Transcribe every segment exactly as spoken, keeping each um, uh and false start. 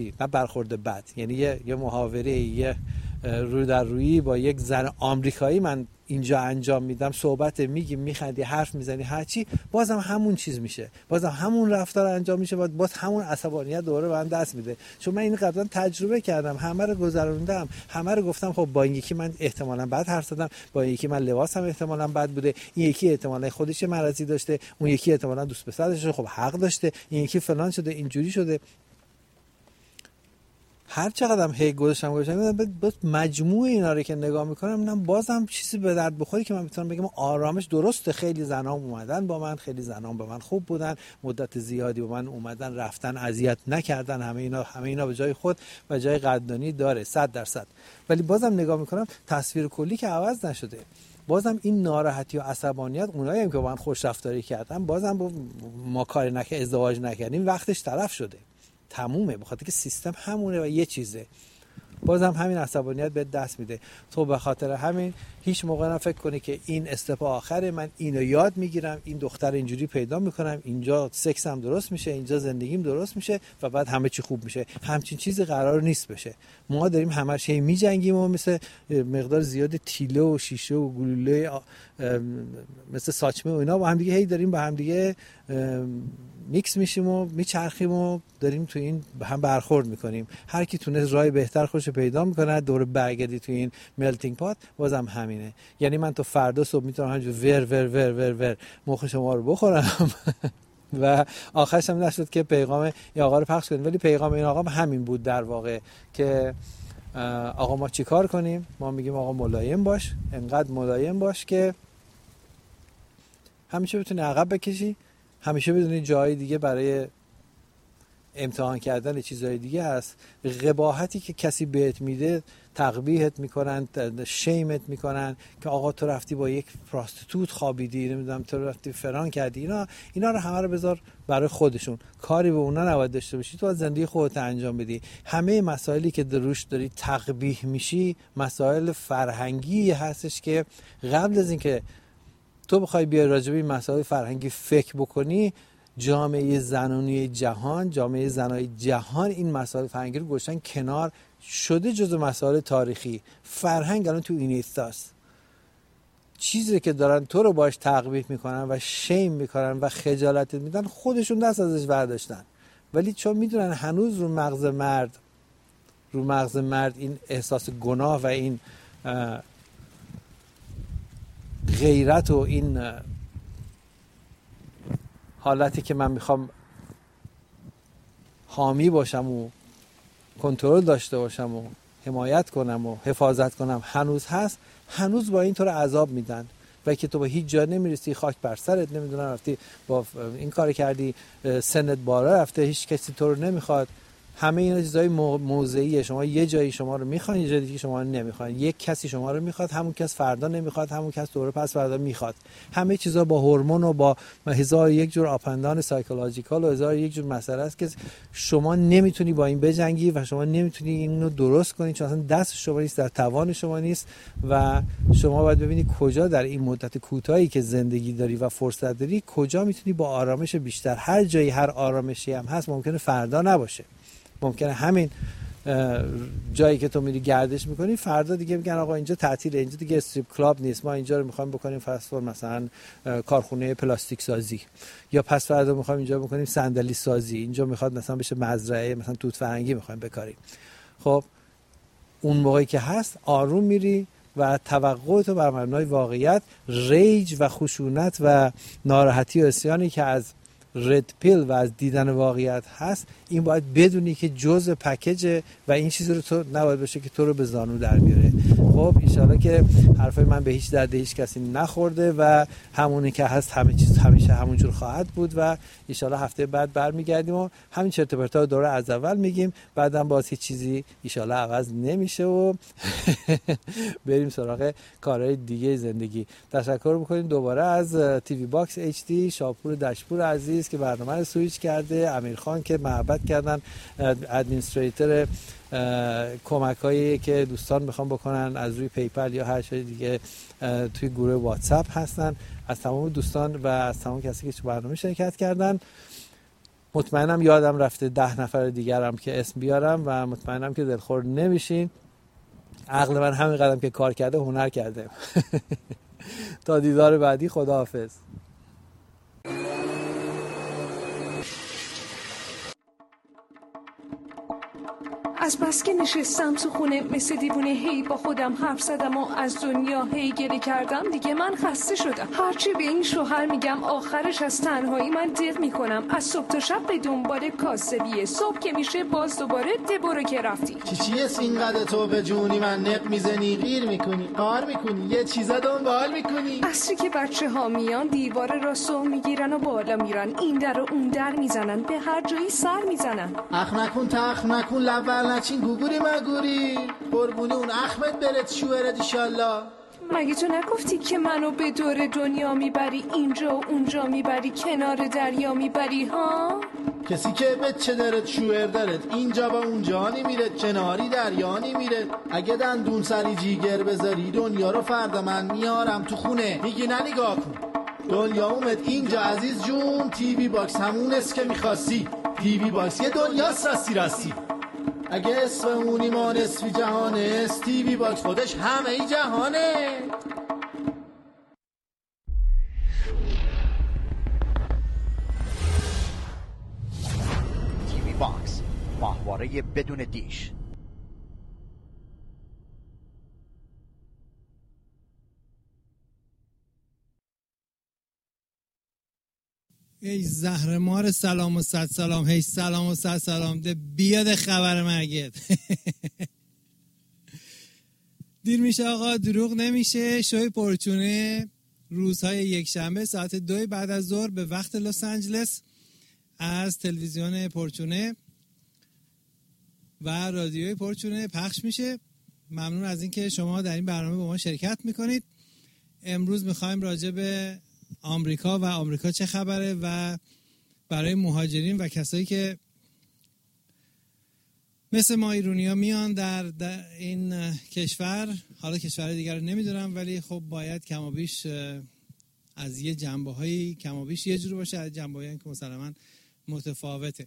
نه برخورد بد، یعنی یه یه محاوره، یه رو در رویی با یک زن آمریکایی من اینجا انجام میدم، صحبت میگی، میخندی، حرف میزنی، هرچی، بازم همون چیز میشه، بازم همون رفتار انجام میشه، باز, باز همون عصبانیت دوباره به من دست میده. چون من این قبلا تجربه کردم، همه رو گذروندم، همه رو گفتم خب با این یکی من احتمالاً بد حرف زدم، با این یکی من لباسم احتمالاً بد بوده، این یکی احتمالاً خودش مرضی داشته، اون یکی احتمالاً دوست پسرش خب حق داشته، این یکی فلان شده، اینجوری شده. هر چقدرم هی گذاشتم گذاشتم بس مجموع اینا رو که نگاه میکنم میبینم بازم چیزی به درد بخوری که من میتونم بگم آرامش. درسته خیلی زنام اومدن با من، خیلی زنام با من خوب بودن، مدت زیادی با من اومدن رفتن، اذیت نکردن، همه اینا همه اینا به جای خود و جای قدردانی داره صد درصد. ولی بازم نگاه میکنم تصویر کلی که عوض نشده. بازم این ناراحتی و عصبانیت، اونایی هم که با من خوش رفتاری کردن، بازم با ما کار نکردیم، ازدواج نکردیم، وقتش طرف شده، تمومه، بخاطر که سیستم همونه و یه چیزه، بازم همین عصبانیت به دست میده. تو به خاطر همین هیچ موقع نفکر کنی که این استپ آخره، من اینو یاد میگیرم، این دختر اینجوری پیدا میکنم، اینجا سکسم درست میشه، اینجا زندگیم درست میشه و بعد همه چی خوب میشه. همچین چیزی قرار نیست بشه. ما داریم همه چی میجنگیم و مثل مقدار زیاد تیله و شیشه و گلوله مثل ساچمه و اینا با هم دیگه هی داریم با هم دیگه میکس میشیم و میچرخیم و داریم تو این هم برخورد میکنیم. هر کی تونه راه بهتر خودش پیدا میکنه، دور برگردی تو این ملتینگ پات. بازم همینه، یعنی من تو فردا صبح میتونم همینجور ور ور ور ور ور مخ شما رو بخورم و آخرش هم نشد که پیغام این آقا رو پخش کنیم. ولی پیغام این آقا همین بود در واقع که آقا ما چی کار کنیم؟ ما میگیم آقا ملایم باش، انقدر ملایم باش که همیشه بتونی عقب بکشی، همیشه بدونی جای دیگه برای امتحان کردن چیزهای دیگه هست. قباحتی که کسی بهت میده، تقبیحت میکنن، شیمت میکنن که آقا تو رفتی با یک پراستیتوت خوابیدی، نمیدونم تو رفتی فران کردی، اینا اینا رو همه رو بذار برای خودشون، کاری به اونا نباید داشته باشی، تو از زندگی خودت انجام بدی. همه مسائلی که دروش داری تقبیح میشی مسائل فرهنگی هستش که قبل از اینکه تو بخوای بیای راجع به این مسائل فرهنگی فکر بکنی، جامعه زنانی جهان، جامعه زنای جهان این مسائل فرهنگی رو گذاشتن کنار، شده جزو مسائل تاریخی. فرهنگ الان تو این ایستاست. چیزی که دارن تو رو باش تقبیح میکنن و شیم میکنن و خجالت میدن، خودشون دست ازش برداشتن. ولی چون میدونن هنوز رو مغز مرد رو مغز مرد این احساس گناه و این غیرت و این حالتی که من میخوام حامی باشم و کنترل داشته باشم و حمایت کنم و حفاظت کنم هنوز هست، هنوز با این طور عذاب میدن و که تو به هیچ جا نمیرسی، خاک بر سرت، نمیدونم رفتی با این کار کردی، سنت بالا رفته، هیچ کسی تو رو نمیخواد. همه اینا چیزای موضعیه. شما یه جایی شما رو میخوان، یه جایی دیگه شما رو نمیخوان. یک کسی شما رو میخواد، همون کس فردا نمیخواد، همون کس دوره پس فردا میخواد. همه چیزا با هورمون و با هزار یک جور آپندان سایکولوژیکال و هزار یک جور مسئله است که شما نمیتونی با این بجنگی و شما نمیتونی اینو درست کنی، چون اصلا دست شما نیست، در توان شما نیست و شما باید ببینی کجا در این مدت کوتاهی که زندگی داری و فرصت داری کجا میتونی با آرامش بیشتر. هر جایی هر آرامشی هم هست ممکنه فردا نباشه. ممکنه همین جایی که تو میری گردش میکنی فردا دیگه میگن آقا اینجا تعطیله، اینجا دیگه استریپ کلاب نیست، ما اینجا رو میخوایم بکنیم فست مثلا کارخونه پلاستیک سازی، یا پس فردا میخوایم اینجا بکنیم صندلی سازی، اینجا میخواد مثلا بشه مزرعه مثلا توت فرنگی میخوایم بکاریم. خب اون موقعی که هست آروم میری و توقع تو بر مبنای واقعیت، ریج و خشونت و ناراحتی و عصیانی که از رد پیل و از دیدن واقعیت هست، این باید بدونی که جزء پکیج و این چیز رو تو نباید باشه که تو رو به زانو در بیاره. خب ان شاءالله که حرفای من به هیچ درد هیچ کسی نخورده و همونی که هست همه چیز همیشه همونجور خواهد بود و ان شاءالله هفته بعد برمیگردیم و همین چرت و پرتا رو دوره از اول میگیم، بعدم باز هیچ چیزی ان شاءالله عوض نمیشه و بریم سراغ کارهای دیگه زندگی. تشکر می‌کنیم دوباره از تیوی باکس اچ دی، شاپور دشپور عزیز که برنامه رو سویچ کرده، امیرخان که محبت کردن، ادمنستریتور کمکایی که دوستان میخوان بکنن از روی پیپل یا هر چیز دیگه توی گروه واتساپ هستن، از تمام دوستان و از تمام کسی که تو برنامه شرکت کردن. مطمئنم یادم رفته ده نفر دیگرم که اسم بیارم و مطمئنم که دلخور نمیشین. عقل من همین قدم که کار کرده هنر کرده. تا دیدار بعدی، خداحافظ. از بس که نشستم تو خونه مثل دیوونه، هی با خودم حرف زدم و از دنیا هی گریه کردم. دیگه من خسته شدم، هرچی به این شوهر میگم آخرش از تنهایی من دق میکنم. از صبح تا شب به دنبال کاسبیه، صبح که میشه باز دوباره دبرو که رفتی. چی چیه اینقدر تو به جونی من نق میزنی، غیر میکنی، قار میکنی، یه چیزا دنبال میکنی. عصری که بچه ها میان دیوار راستو میگیرن و بالا میرن، این در و اون در میزنن، به هر جایی سر میزنن. اخ نکن تخ نکن لول نچین گوگوری مگوری، قربونی اون اخمت برد شوهرت ایشالله. مگه تو نگفتی که منو به دور دنیا میبری، اینجا و اونجا میبری، کنار دریا میبری ها؟ کسی که بچه دارد شوهر دارد، اینجا با اونجا نمیرد، کناری دریا نمیرد. اگه دندون سری جیگر بذاری دنیا رو فردا من میارم تو خونه. میگی نه نگاه کن دنیا اومد اینجا عزیز جون، تیوی باکس همون است که میخواستی. تیوی باکس یه دنیاست راستی راستی. اگه اسم اونی ما نصفی جهانه است، تیوی باکس خودش همه ای جهانه. تیوی باکس، ماهواره بدون دیش. ای زهرمار سلام و صد سلام، هی سلام و صد سلام، ده بیاد خبر مرگت. دیر میشه آقا، دروغ نمیشه. شوی پرچونه روزهای یک شنبه ساعت دو بعد از ظهر به وقت لس آنجلس از تلویزیون پرچونه و رادیوی پرچونه پخش میشه. ممنون از اینکه شما در این برنامه با ما شرکت میکنید. امروز میخوایم راجع به آمریکا و آمریکا چه خبره و برای مهاجرین و کسایی که مثل ما ایرانی‌ها میان در, در این کشور، حالا کشور دیگر رو نمیدونم ولی خب باید کم و بیش از یه جنبه‌هایی کم و بیش یه جور باشه، از جنبه‌هایی که مسلماً متفاوته.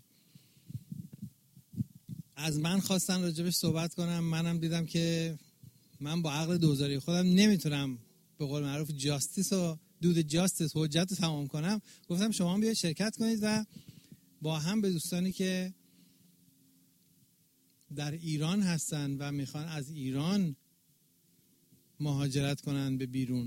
از من خواستن راجبش صحبت کنم، منم دیدم که من با عقل دوزاری خودم نمیتونم به قول معروف جاستیس و دود جاستیس حجت رو تمام کنم. گفتم شما بیاید شرکت کنید و با هم به دوستانی که در ایران هستن و میخوان از ایران مهاجرت کنن به بیرون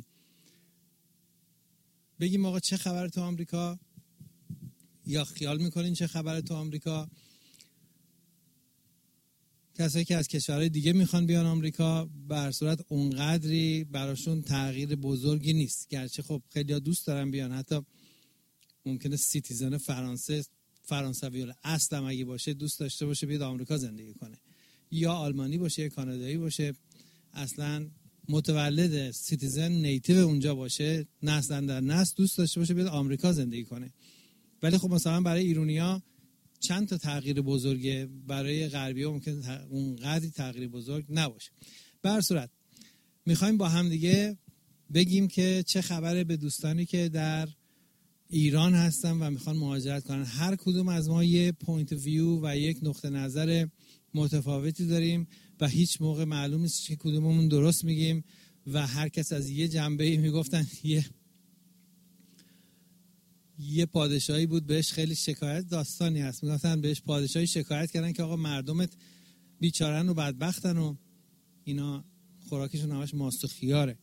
بگیم آقا چه خبر تو آمریکا، یا خیال میکنین چه خبر تو آمریکا. کسایی که از کشورهای دیگه میخوان بیان آمریکا به هر صورت اونقدری براشون تغییر بزرگی نیست، گرچه خب خیلی دوست دارن بیان، حتی ممکنه سیتیزن فرانسه فرانسوی اصلا اگه باشه دوست داشته باشه بیاد آمریکا زندگی کنه، یا آلمانی باشه یا کانادایی باشه اصلا متولد سیتیزن نیتیو اونجا باشه، نسل در نسل دوست داشته باشه بیاد آمریکا زندگی کنه. ولی خب مثلا برای ایرانی‌ها چند تا تغییر بزرگه، برای غربی‌ها ممکنه اونقدری تغییر بزرگ نباشه. به هر صورت میخوایم با هم دیگه بگیم که چه خبره به دوستانی که در ایران هستن و میخوان مهاجرت کنن. هر کدوم از ما یه پوینت ویو و یک نقطه نظر متفاوتی داریم و هیچ موقع معلوم نیست که کدوممون درست میگیم و هر کس از یه جنبه‌ای میگفتن. یه یه پادشاهی بود بهش خیلی شکایت، داستانی هست، میگفتن بهش پادشاهی شکایت کردن که آقا مردمت بیچارن و بدبختن و اینا خوراکشون همش ماست و خیاره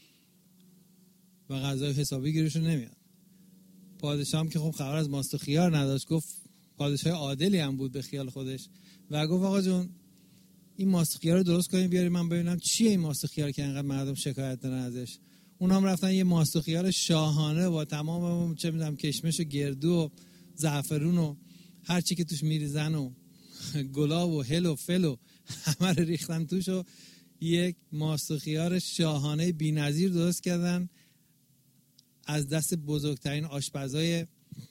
و غذای حسابی گیرشون نمیاد. پادشاه هم که خب خبر از ماست و خیار نداشت، گفت پادشاه عادلی هم بود به خیال خودش و گفت آقا جون این ماست و خیار رو درست کنید بیاری من ببینم چیه این ماست و خیار که اینقدر مردم شکایت دارن ازش. اونام رفتن یه ماست و خیار شاهانه با تمام چه میدونم کشمش و گردو و زعفرون و هر چی که توش میریزن و گلاب و هل و فل و همه رو ریختن توش و یک ماست و خیار شاهانه بی‌نظیر درست کردن از دست بزرگترین آشپزای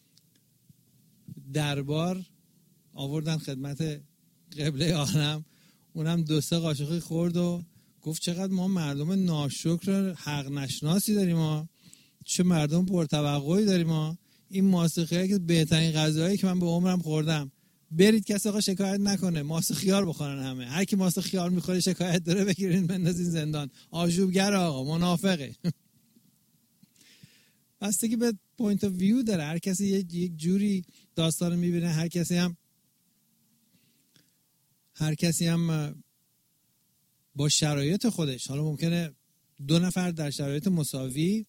دربار، آوردن خدمت قبله عالم. اونم دو سه قاشقی خورد و گفت چقدر ما مردم ناشکر حق نشناسی داریم، ما چه مردم پرتوقعی داریم، ما این ماسخیار که بهترین غذایی که من به عمرم خوردم. برید کسی آقا شکایت نکنه، ماست خیار بخورن همه. هر کی ماست خیار میخوره شکایت داره بگیرین بندازین زندان. آشوبگر آقا، منافقه. بستگی به پوینت آف ویو داره. هر کسی یک جوری داستان رو میبینه. هر کسی هم هر کسی هم با شرایط خودش. حالا ممکنه دو نفر در شرایط مساوی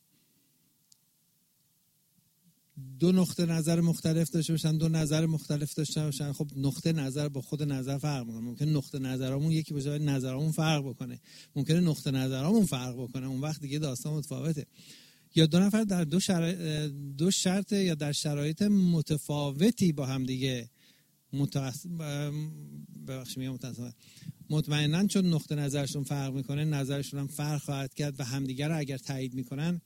دو نقطه نظر مختلف داشته باشن، دو نظر مختلف داشته باشن. خب نقطه نظر با خود نظر فرق میکنه. ممکن نقطه نظرمون یکی باشه ولی نظرمون فرق بکنه. ممکنه نقطه نظرمون فرق بکنه. اون وقت دیگه داستان متفاوته. یا دو نفر در دو شرایط دو شرط یا در شرایط متفاوتی با هم دیگه متوس... ببخشید میگم متأسفانه مطمئناً چون نقطه نظرشون فرق میکنه نظرشون هم فرق خواهد کرد و همدیگه رو اگر تایید میکنن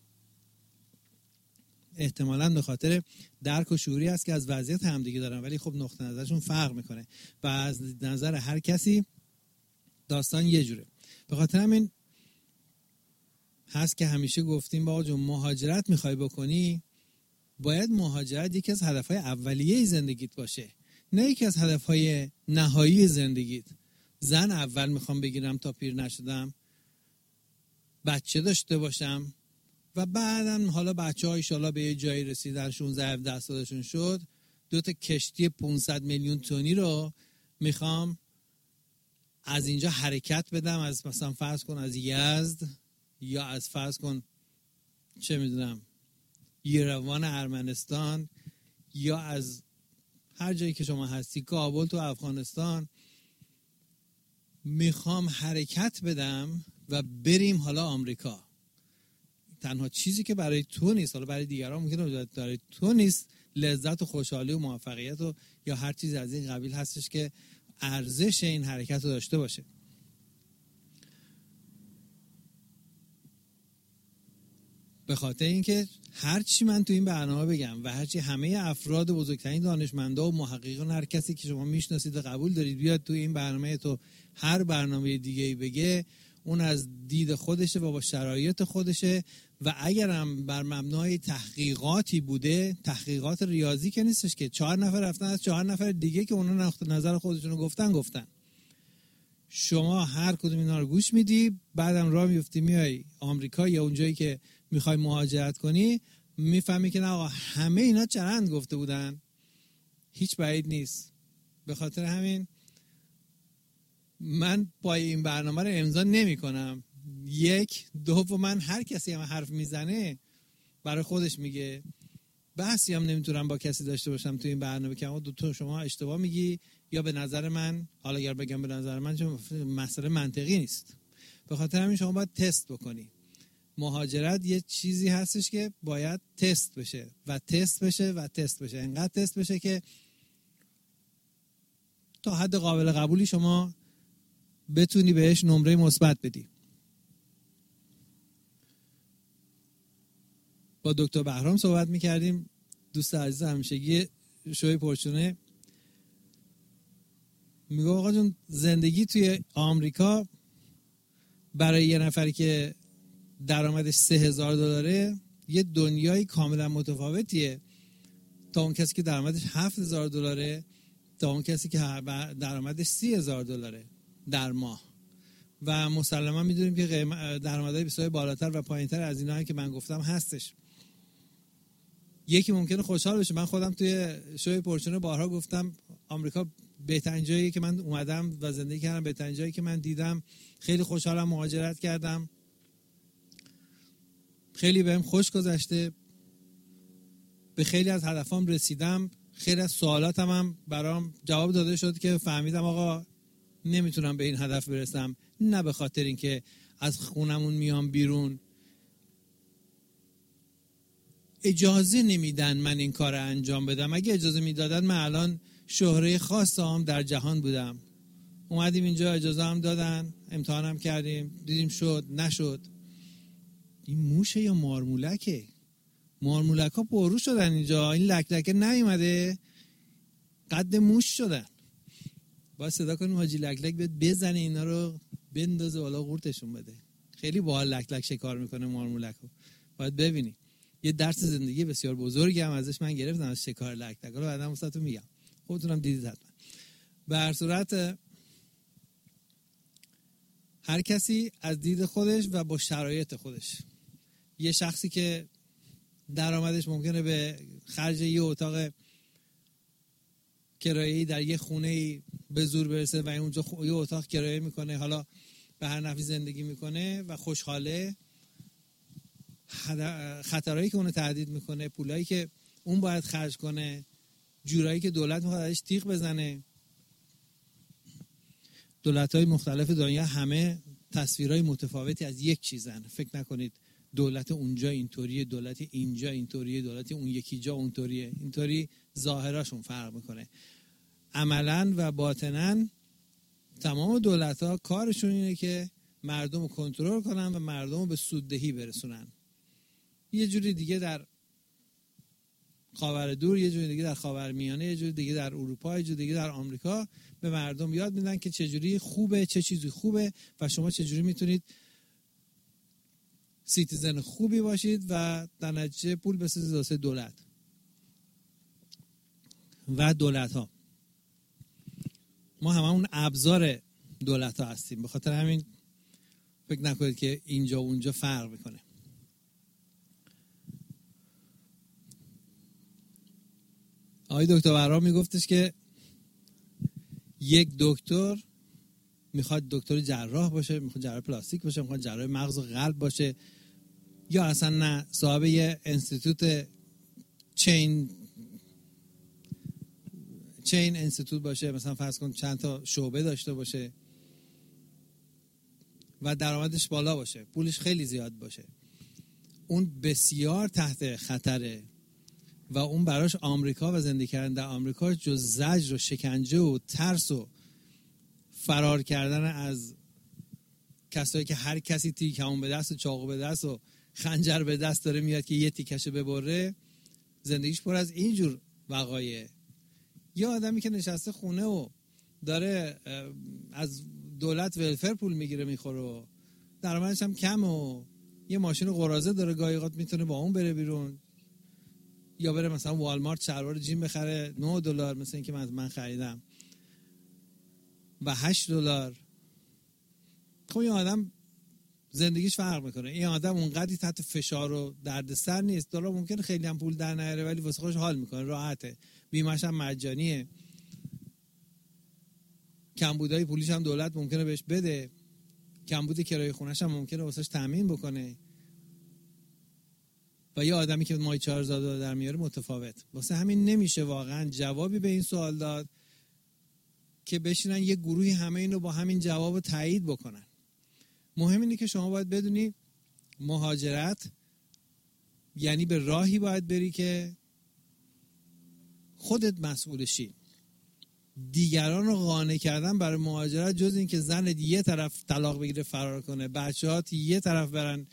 احتمالاً به خاطر درک و شعوری است که از وضعیت همدیگه دارن، ولی خب نقطه نظرشون فرق میکنه و از نظر هر کسی داستان یه جوره. به خاطر همین هست که همیشه گفتیم با جون مهاجرت میخوای بکنی باید مهاجرت یکی از هدفهای اولیه زندگیت باشه، نه یکی از هدفهای نهایی زندگیت. زن اول میخوام بگیرم تا پیر نشدم، بچه داشته باشم و بعدم حالا بچه ها ایشالا به یه جایی رسیدن شانزده هفده سالشون شد، دو تا کشتی پانصد میلیون تونی رو میخوام از اینجا حرکت بدم، از مثلا فرض کن از یزد یا از فرض کن چه میدونم یروان ارمنستان یا از هر جایی که شما هستی کابل تو افغانستان میخوام حرکت بدم و بریم حالا آمریکا. تنها چیزی که برای تو نیست، حالا برای دیگران ممکنه برای تو نیست، لذت و خوشحالی و موفقیت و یا هر چیز از این قبیل هستش که ارزش این حرکت رو داشته باشه. به خاطر اینکه هر چی من تو این برنامه بگم و هر چی همه افراد بزرگترین دانشمندا و محققان هر کسی که شما میشناسید و قبول دارید بیاد تو این برنامه تو هر برنامه دیگه‌ای بگه، اون از دید خودشه و با شرایط خودشه و اگرم بر مبنای تحقیقاتی بوده، تحقیقات ریاضی که نیستش که چهار نفر رفتن از چهار نفر دیگه که اونا نقطه نظر خودشون رو گفتن گفتن. شما هر کدوم اینا رو گوش میدی، بعدم راه میفتی میای آمریکا یا اونجایی که میخوای مهاجرت کنی، میفهمی که نه آقا همه اینا چرند گفته بودن، هیچ بعید نیست. به خاطر همین من پای این برنامه رو امضا نمی کنم. یک دو من هر کسی هم حرف میزنه برای خودش میگه، بحثی هم نمیتونم با کسی داشته باشم تو این برنامه که دو تا شما اشتباه میگی یا به نظر من، حالا اگر بگم به نظر من چون مسئله منطقی نیست. به خاطر همین شما باید تست بکنی. مهاجرت یه چیزی هستش که باید تست بشه و تست بشه و تست بشه، انقدر تست بشه که تا حد قابل قبولی شما بتونی بهش نمره مثبت بدی. با دکتر بهرام صحبت میکردیم، دوست عزیز همیشگی شوی پرچونه، میگه آقا جون زندگی توی آمریکا برای یه نفری که درآمدش سه هزار دلاره یه دنیای کاملا متفاوتیه تا اون کسی که درآمدش هفت هزار دلاره، تا اون کسی که درآمدش سی هزار دلاره در ماه. و مسلما میدونیم که درآمدهای بسیار بالاتر و پایینتر از اینایی که من گفتم هستش. یکی ممکنه خوشحال بشه. من خودم توی شوی پرچونه بارها گفتم آمریکا بهترین جاییه که من اومدم و زندگی کردم، بهترین جایی که من دیدم. خیلی خوشحالم مهاجرت کردم، خیلی بهم خوش گذشته، به خیلی از هدفام رسیدم، خیلی از سوالاتم هم برام جواب داده شد که فهمیدم آقا نمیتونم به این هدف برسم، نه به خاطر اینکه از خونمون میام بیرون اجازه نمیدن من این کار رو انجام بدم. اگه اجازه میدادن من الان شهره خاص هم در جهان بودم. اومدیم اینجا اجازه هم دادن، امتحانم کردیم، دیدیم شد نشد. این موشه یا مارمولکه؟ مارمولک ها پررو شدن اینجا، این لک لکه نیومده قد موش شدن. باید صدا کنیم حاجی لک لک بیاد بزنه اینا رو بندازه بالا قورتشون بده. خیلی باحال لک لک شکار میکنه مارمولک ها، باید ببینی. یه درس زندگی بسیار بزرگی هم ازش من گرفتم، از شکار لکتک. حالا بعداً واسهتون میگم، خودتونم دیدید حتما. به هر صورت هر کسی از دید خودش و با شرایط خودش. یه شخصی که درآمدش ممکنه به خرج یه اتاق کرایه‌ای در یه خونه‌ای به زور برسه و اونجا خ... یه اتاق کرایه میکنه، حالا به هر نحوی زندگی میکنه و خوشحاله، خطرهایی که اونو تهدید میکنه، پولایی که اون باید خرج کنه، جورایی که دولت میخواد ازش تیغ بزنه. دولت‌های مختلف دنیا همه تصویرهای متفاوتی از یک چیزن. فکر نکنید دولت اونجا اینطوریه، دولت اینجا اینطوریه، دولت اون یکی جا اونطوریه. اینطوری ظاهراشون فرق میکنه. عملاً و باطناً تمام دولت‌ها کارشون اینه که مردم رو کنترل کنن و مردم رو به سوددهی برسونن. یه جوری دیگه در خاور دور، یه جوری دیگه در خاورمیانه، یه جوری دیگه در اروپا، یه جوری دیگه در آمریکا به مردم یاد میدن که چه جوری خوبه، چه چیزی خوبه و شما چه جوری میتونید سیتیزن خوبی باشید و در نتیجه پول بسازید واسه دولت و دولت ها. ما هممون ابزار دولت ها هستیم، به خاطر همین فکر نکنید که اینجا و اونجا فرق میکنه. آقای دکتر برام میگفتش که یک دکتر میخواد دکتر جراح باشه، میخواد جراح پلاستیک باشه، میخواد جراح مغز و قلب باشه، یا اصلا نه صاحب یه انستیتوت چین چین انستیتوت باشه، مثلا فرض کن چند تا شعبه داشته باشه و درآمدش بالا باشه، پولش خیلی زیاد باشه. اون بسیار تحت خطره و اون براش آمریکا و زندگی کردن در آمریکا جز زجر و شکنجه و ترس و فرار کردن از کسایی که هر کسی تیکمون به دست و چاقو به دست و خنجر به دست داره میاد که یه تیکشو ببره، زندگیش پر از اینجور وقایع. یه آدمی که نشسته خونه و داره از دولت ولفر پول میگیره میخوره و درآمدش هم کم و یه ماشین قراضه داره، گاهی اوقات میتونه با اون بره بیرون یا بره مثلا والمارت شلوار جین بخره نه دلار مثلا اینکه من من خریدم و هشت دلار. خب این آدم زندگیش فرق میکنه. این آدم اونقدری تحت فشار و دردسر نیست. دلار ممکنه خیلی هم پول در نیاره ولی واسه خودش حال میکنه، راحته، بیمه‌ش هم مجانیه، کمبودای پولیش هم دولت ممکنه بهش بده، کمبود کرایه خونه‌ش هم ممکنه واسش تامین بکنه. و یه آدمی که ماهی چهار هزار دلار در میاره متفاوت. واسه همین نمیشه واقعا جوابی به این سوال داد که بشینن یه گروهی همه اینو با همین جواب تایید بکنن. مهم اینه که شما باید بدونی مهاجرت یعنی به راهی باید بری که خودت مسئولشی. دیگران رو قانع کردن برای مهاجرت جز این که زنت یه طرف طلاق بگیره فرار کنه، بچه‌هات یه طرف برن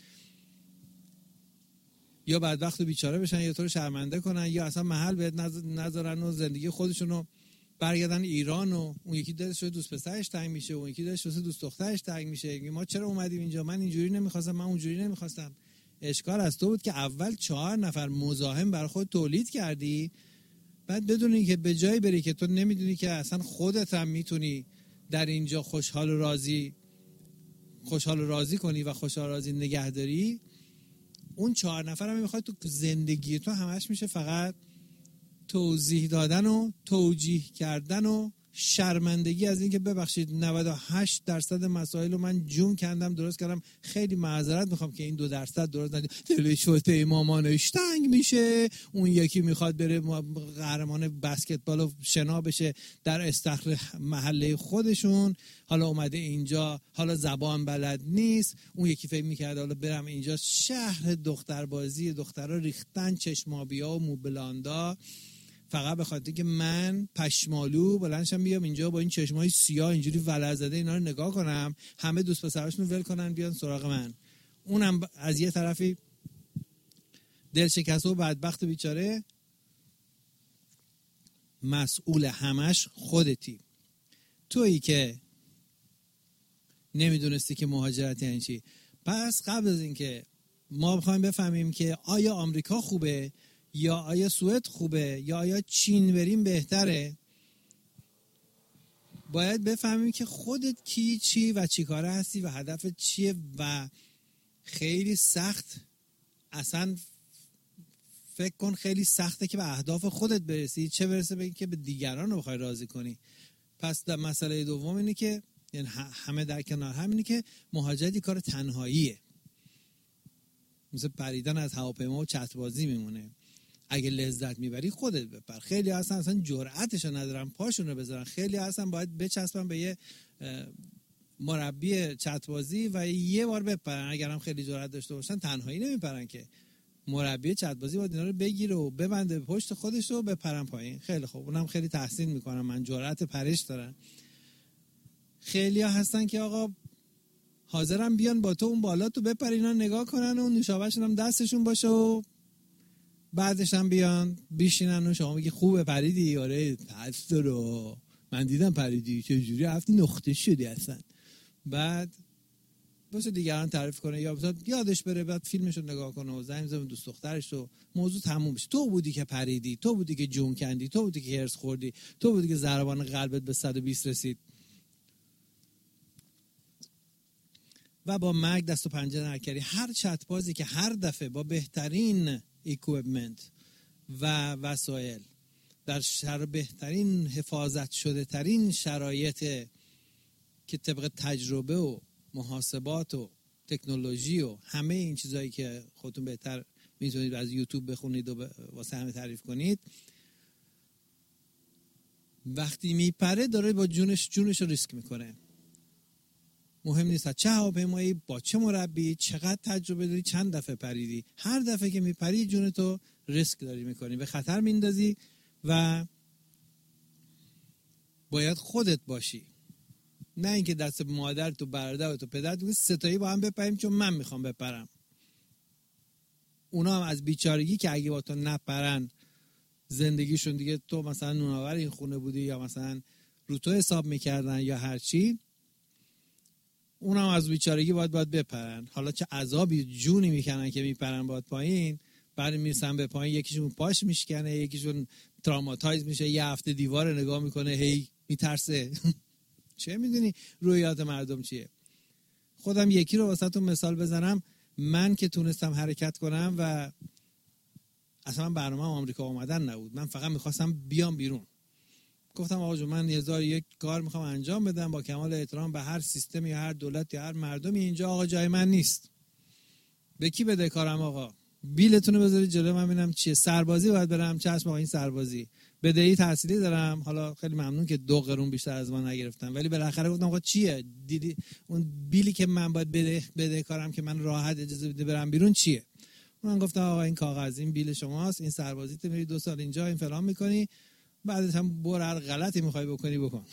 یا بدبخت و بیچاره بشن یا تو رو شرمنده کنن یا اصلا محل بهت نذارن و زندگی خودشون رو برگردن ایران و اون یکی دلش رو دوست پسرش تنگ میشه، اون یکی دلش واسه دوست دخترش تنگ میشه. ما چرا اومدیم اینجا؟ من اینجوری نمیخواستم، من اونجوری نمیخواستم. اشکال از تو بود که اول چهار نفر مزاحم برای خود تولید کردی، بعد بدونی که به جایی بری که تو نمیدونی که اصلا خودت هم میتونی در اینجا خوشحال و راضی خوشحال و راضی کنی و خوشحال و راضی نگهداری. اون چهار نفر هم میخواد تو زندگی تو همش میشه فقط توضیح دادن و توجیه کردن و شرمندگی از اینکه ببخشید نود و هشت درصد مسائل رو من جون کندم درست کردم، خیلی معذرت میخوام که این دو درصد درست ندید، دل شوته مامانش تنگ میشه، اون یکی میخواد بره قهرمان بسکتبال و شنا بشه در استخر محله خودشون، حالا اومده اینجا حالا زبان بلد نیست، اون یکی فکر میکرد حالا برم اینجا شهر دختربازی، دخترها ریختن چشمابیا و موبلاندا فقط به خاطر که من پشمالو بلندشم بیام اینجا با این چشمای سیاه اینجوری ولع زده اینا رو نگاه کنم، همه دوست پسراشونو ول کنن بیان سراغ من. اونم از یه طرفی دل شکسته و بدبخت و بیچاره، مسئول همش خودتی. تویی که نمیدونستی که مهاجرت یعنی چی. پس قبل از اینکه ما بخوایم بفهمیم که آیا آمریکا خوبه یا آیا سوئد خوبه یا آیا چین بریم بهتره، باید بفهمیم که خودت کی، چی و چی کاره هستی و هدفت چیه. و خیلی سخت، اصلا فکر کن خیلی سخته که به اهداف خودت برسی، چه برسه به این که به دیگران رو بخوای راضی کنی. پس در مسئله دوم اینه که یعنی همه در کنار هم اینه که مهاجرت کار تنهاییه، مثل پریدن از هواپیما و چتبازی میمونه. اگه لذت میبری خودت بپر. خیلی هستن اصلا جرأتشو ندارن پاشون رو بذارن، خیلی هستن باید بچسبن به یه مربی چتبازی و یه بار بپرن. اگرم خیلی جرأت داشته باشن تنهایی نمیپرن که، مربی چتبازی باید اینا رو بگیره و ببنده به پشت خودش رو بپرن پایین. خیلی خوب، اونم خیلی تحسین میکنم، من جرأت پرش دارن. خیلی ها هستن که آقا حاضرن بیان با تو اون بالا تو بپر، اینا نگاه کنن و نوشابهشون هم دستشون باشه و بعدش هم بیان بیشینن و شما میگی خوبه پریدی؟ آره تست رو من دیدم پریدی، چجوری هفت نقطه شدی اصلا. بعد باشه دیگران تعریف کنه یا یادش بره، بعد فیلمشو نگاه کنه و زنگ بزنه دوست دخترش و موضوع تموم بشه. تو بودی که پریدی، تو بودی که جون کندی، تو بودی که هرس خوردی، تو بودی که ضربان قلبت به صد و بیست رسید و با مرگ دست و پنجه نکردی. هر چتبازی که هر دفعه با بهترین اکویپمنت و وسایل در شر بهترین حفاظت شده ترین شرایط که طبق تجربه و محاسبات و تکنولوژی و همه این چیزایی که خودتون بهتر میتونید از یوتیوب بخونید و واسه همه تعریف کنید، وقتی میپره داره با جونش جونش رو ریسک میکنه. مهم نیست چه هواپیمایی، با چه مربی، چقدر تجربه داری، چند دفعه پریدی. هر دفعه که میپری جونتو ریسک داری میکنی، به خطر میندازی و باید خودت باشی، نه اینکه دست مادر تو برادر و تو پدر تو ستایی با هم بپریم چون من میخوام بپرم. اونا هم از بیچارگی که اگه با تو نپرن زندگیشون دیگه تو مثلا نونآور این خونه بودی یا مثلا رو تو حساب میکردن یا هر چی، اونا هم از بیچارگی باید باید بپرن. حالا چه عذابی جونی میکنن که میپرن باید پایین، بعد میرسن به پایین یکیشون پاش میشکنه، یکیشون تراماتایز میشه، یه هفته دیوار نگاه میکنه هی میترسه. چه میدونی رویات مردم چیه؟ خودم یکی رو واسهتون مثال بزنم. من که تونستم حرکت کنم و اصلا برنامه آمریکا اومدن نبود، من فقط میخواستم بیام بیرون. گفتم آقا جون من هزار یک کار میخوام انجام بدم با کمال احترام به هر سیستم یا هر دولت یا هر مردمی، اینجا آقا جای من نیست. به کی بده کارم آقا؟ بیلتون رو بذارید جلو من ببینم چیه. سربازی باید برم، چشم آقا این سربازی. بدهی تحصیلی دارم، حالا خیلی ممنون که دو قرون بیشتر از من نگرفتم، ولی بالاخره گفتم آقا چیه؟ دیدی اون بیلی که من باید بده بده کارم که من راحت اجازه بده برم بیرون چیه؟ من گفتم آقا این کاغذ، این بیل شماست، این سربازیت، میری دو سال اینجا این فلان میکنی، بعدش هم برو هر غلطی میخوای بکنی بکن.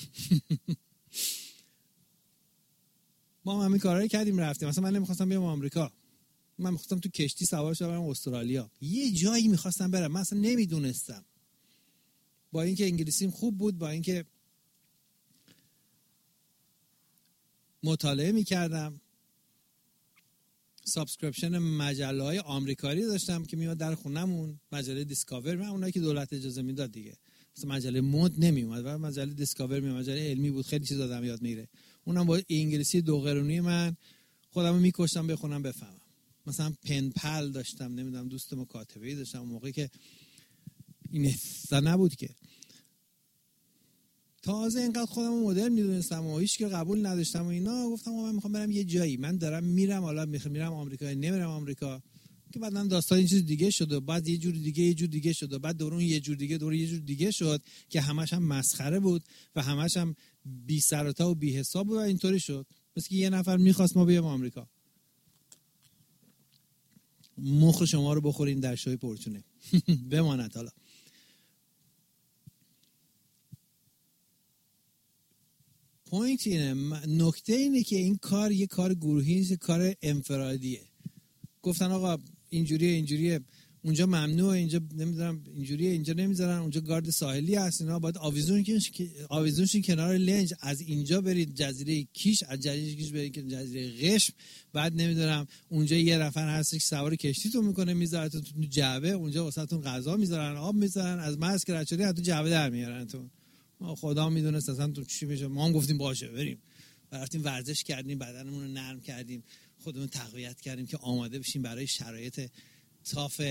ما هم همین کارهایی کردیم رفتیم. مثلا من نمیخواستم بیام آمریکا، من میخواستم تو کشتی سوار شم برم استرالیا، یه جایی میخواستم برم، من اصلا نمیدونستم. با اینکه انگلیسیم خوب بود، با اینکه مطالعه میکردم، سابسکریپشن مجله های آمریکایی داشتم که میاد در خونمون، مجله دیسکاور، من اونایی که دولت اجازه میداد دیگه، مثلا مجله مد نمیومد و مجله دیسکاور میومد، مجله علمی بود، خیلی چیز آدم یاد میره. اونم با انگلیسی دو قرونی من خودمو میکشتم بخونم بفهمم. مثلا پن پل داشتم، نمیدونم دوست مکاتبه‌ای داشتم اون موقعی که این اصلا نبود که. تازه اینقدر خودمو مدرن میدونستم و هیچ که قبول نداشتم و اینا، گفتم من میخوام برم یه جایی، من دارم میرم، حالا میرم آمریکا نمیرم آمریکا، که بعدن داستان این چیز دیگه شد و بعد یه جور دیگه یه جور دیگه شد و بعد دورون یه جور دیگه دور یه جور دیگه شد که همش هم مسخره بود و همش هم بی سر و تا و بی حساب بود و اینطوری شد. مثل که یه نفر میخواست ما بیام آمریکا. مخ شما رو بخورین در شوی پرچونه. بماند. حالا پوینت اینه، نکته اینه که این کار یه کار گروهی نیست، کار انفرادیه. گفتن آقا اینجوریه اینجوریه، اونجا ممنوعه، اینجا نمیدونم اینجوریه، اینجا نمیذارن، اونجا گارد ساحلی هست، اینا باید آویزون آویزونشین کنار لنج، از اینجا برید جزیره کیش، از جزیره کیش برید جزیره قشم، بعد نمیدونم اونجا یه نفر هست که سوار کشتیتون میکنه میذارتون تو جعبه، اونجا واسهتون غذا میذارن، آب میذارن، از مرز که رد شدی تو جعبه در میارنتون. ما خدا میدونه اصلا تو چی میشه. ما هم گفتیم باشه بریم، رفتیم ورزش کردیم، بدنمون رو نرم کردیم، خودمون تقویت کردیم که آماده بشیم برای شرایط تاف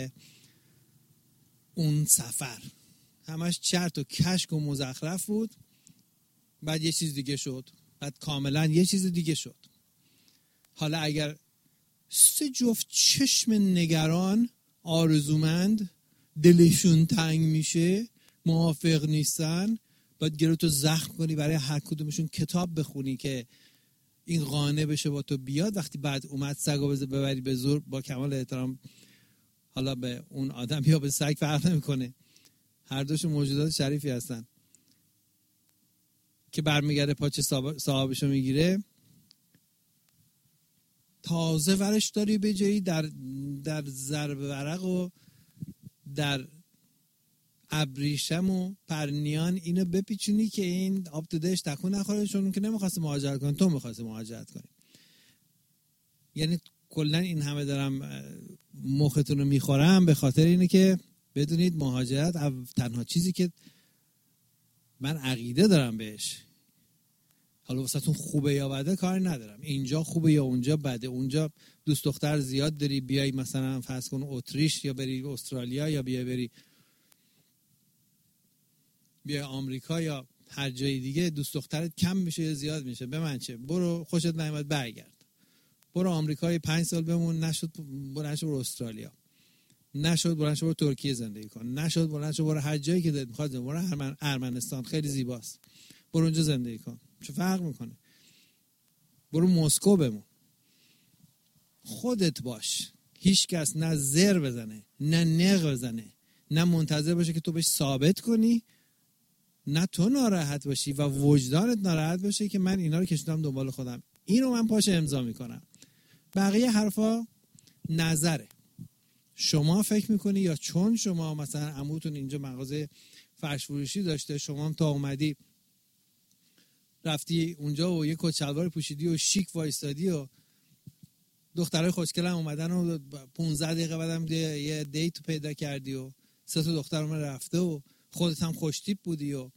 اون سفر. همش چرت و کشک و مزخرف بود. بعد یه چیز دیگه شد، بعد کاملا یه چیز دیگه شد. حالا اگر سه جفت چشم نگران آرزومند دلشون تنگ میشه، موافق نیستن، باید گلوتو زخم کنی، برای هر کدومشون کتاب بخونی که این قانع بشه با تو بیاد. وقتی بعد اومد سگو ببری به زور، با کمال احترام، حالا به اون آدم یا به سگ فرق نمیکنه، هر دوشون موجودات شریفی هستن، که برمیگرده پاچه صاحبشو میگیره، تازه ورش داری به جایی در در ضرب ورق و در ابریشم و پرنیان اینو بپیچونی که این آب تو دهش تکون نخوره، چون که نمیخواست مهاجرت کنه، تو میخواستی مهاجرت کنی. یعنی کلا این همه دارم مختون رو میخورم به خاطر اینه که بدونید مهاجرت تنها چیزی که من عقیده دارم بهش، حالا واسهتون خوبه یا بده کاری ندارم، اینجا خوبه یا اونجا بده، اونجا دوست دختر زیاد داری بیای مثلا فرض کن اتریش یا بری استرالیا یا بیای بری بیای آمریکا یا هر جای دیگه، دوست دخترت کم میشه یا زیاد میشه، به من چه، برو خوشت نمیاد برگرد، برو آمریکا پنج سال بمون، نشد برو نشد برو استرالیا، نشد برو نشد برو ترکیه زندگی کن، نشد برو نشد برو هر جایی که دلت میخواد، برو ارمنستان خیلی زیباست، برو اونجا زندگی کن، چه فرق میکنه، برو مسکو بمون، خودت باش، هیچ کس نه زر بزنه نه نق بزنه، نه منتظر باشه که تو بهش ثابت کنی، نه تو ناراحت باشی و وجدانت ناراحت باشه که من اینا رو کشیدم دنبال خودم، اینو من پاش امضا میکنم. بقیه حرفا نظره، شما فکر میکنی یا چون شما مثلا عموتون اینجا مغازه فرش فروشی داشته، شما هم تا اومدی رفتی اونجا و یه کت شلوار پوشیدی و شیک وایستادی و دخترای خوشگلم اومدن و پانزده دقیقه بعدم یه دیت پیدا کردی و سه تا دختر اومد رفته و خودت هم خوش تیپ بودی و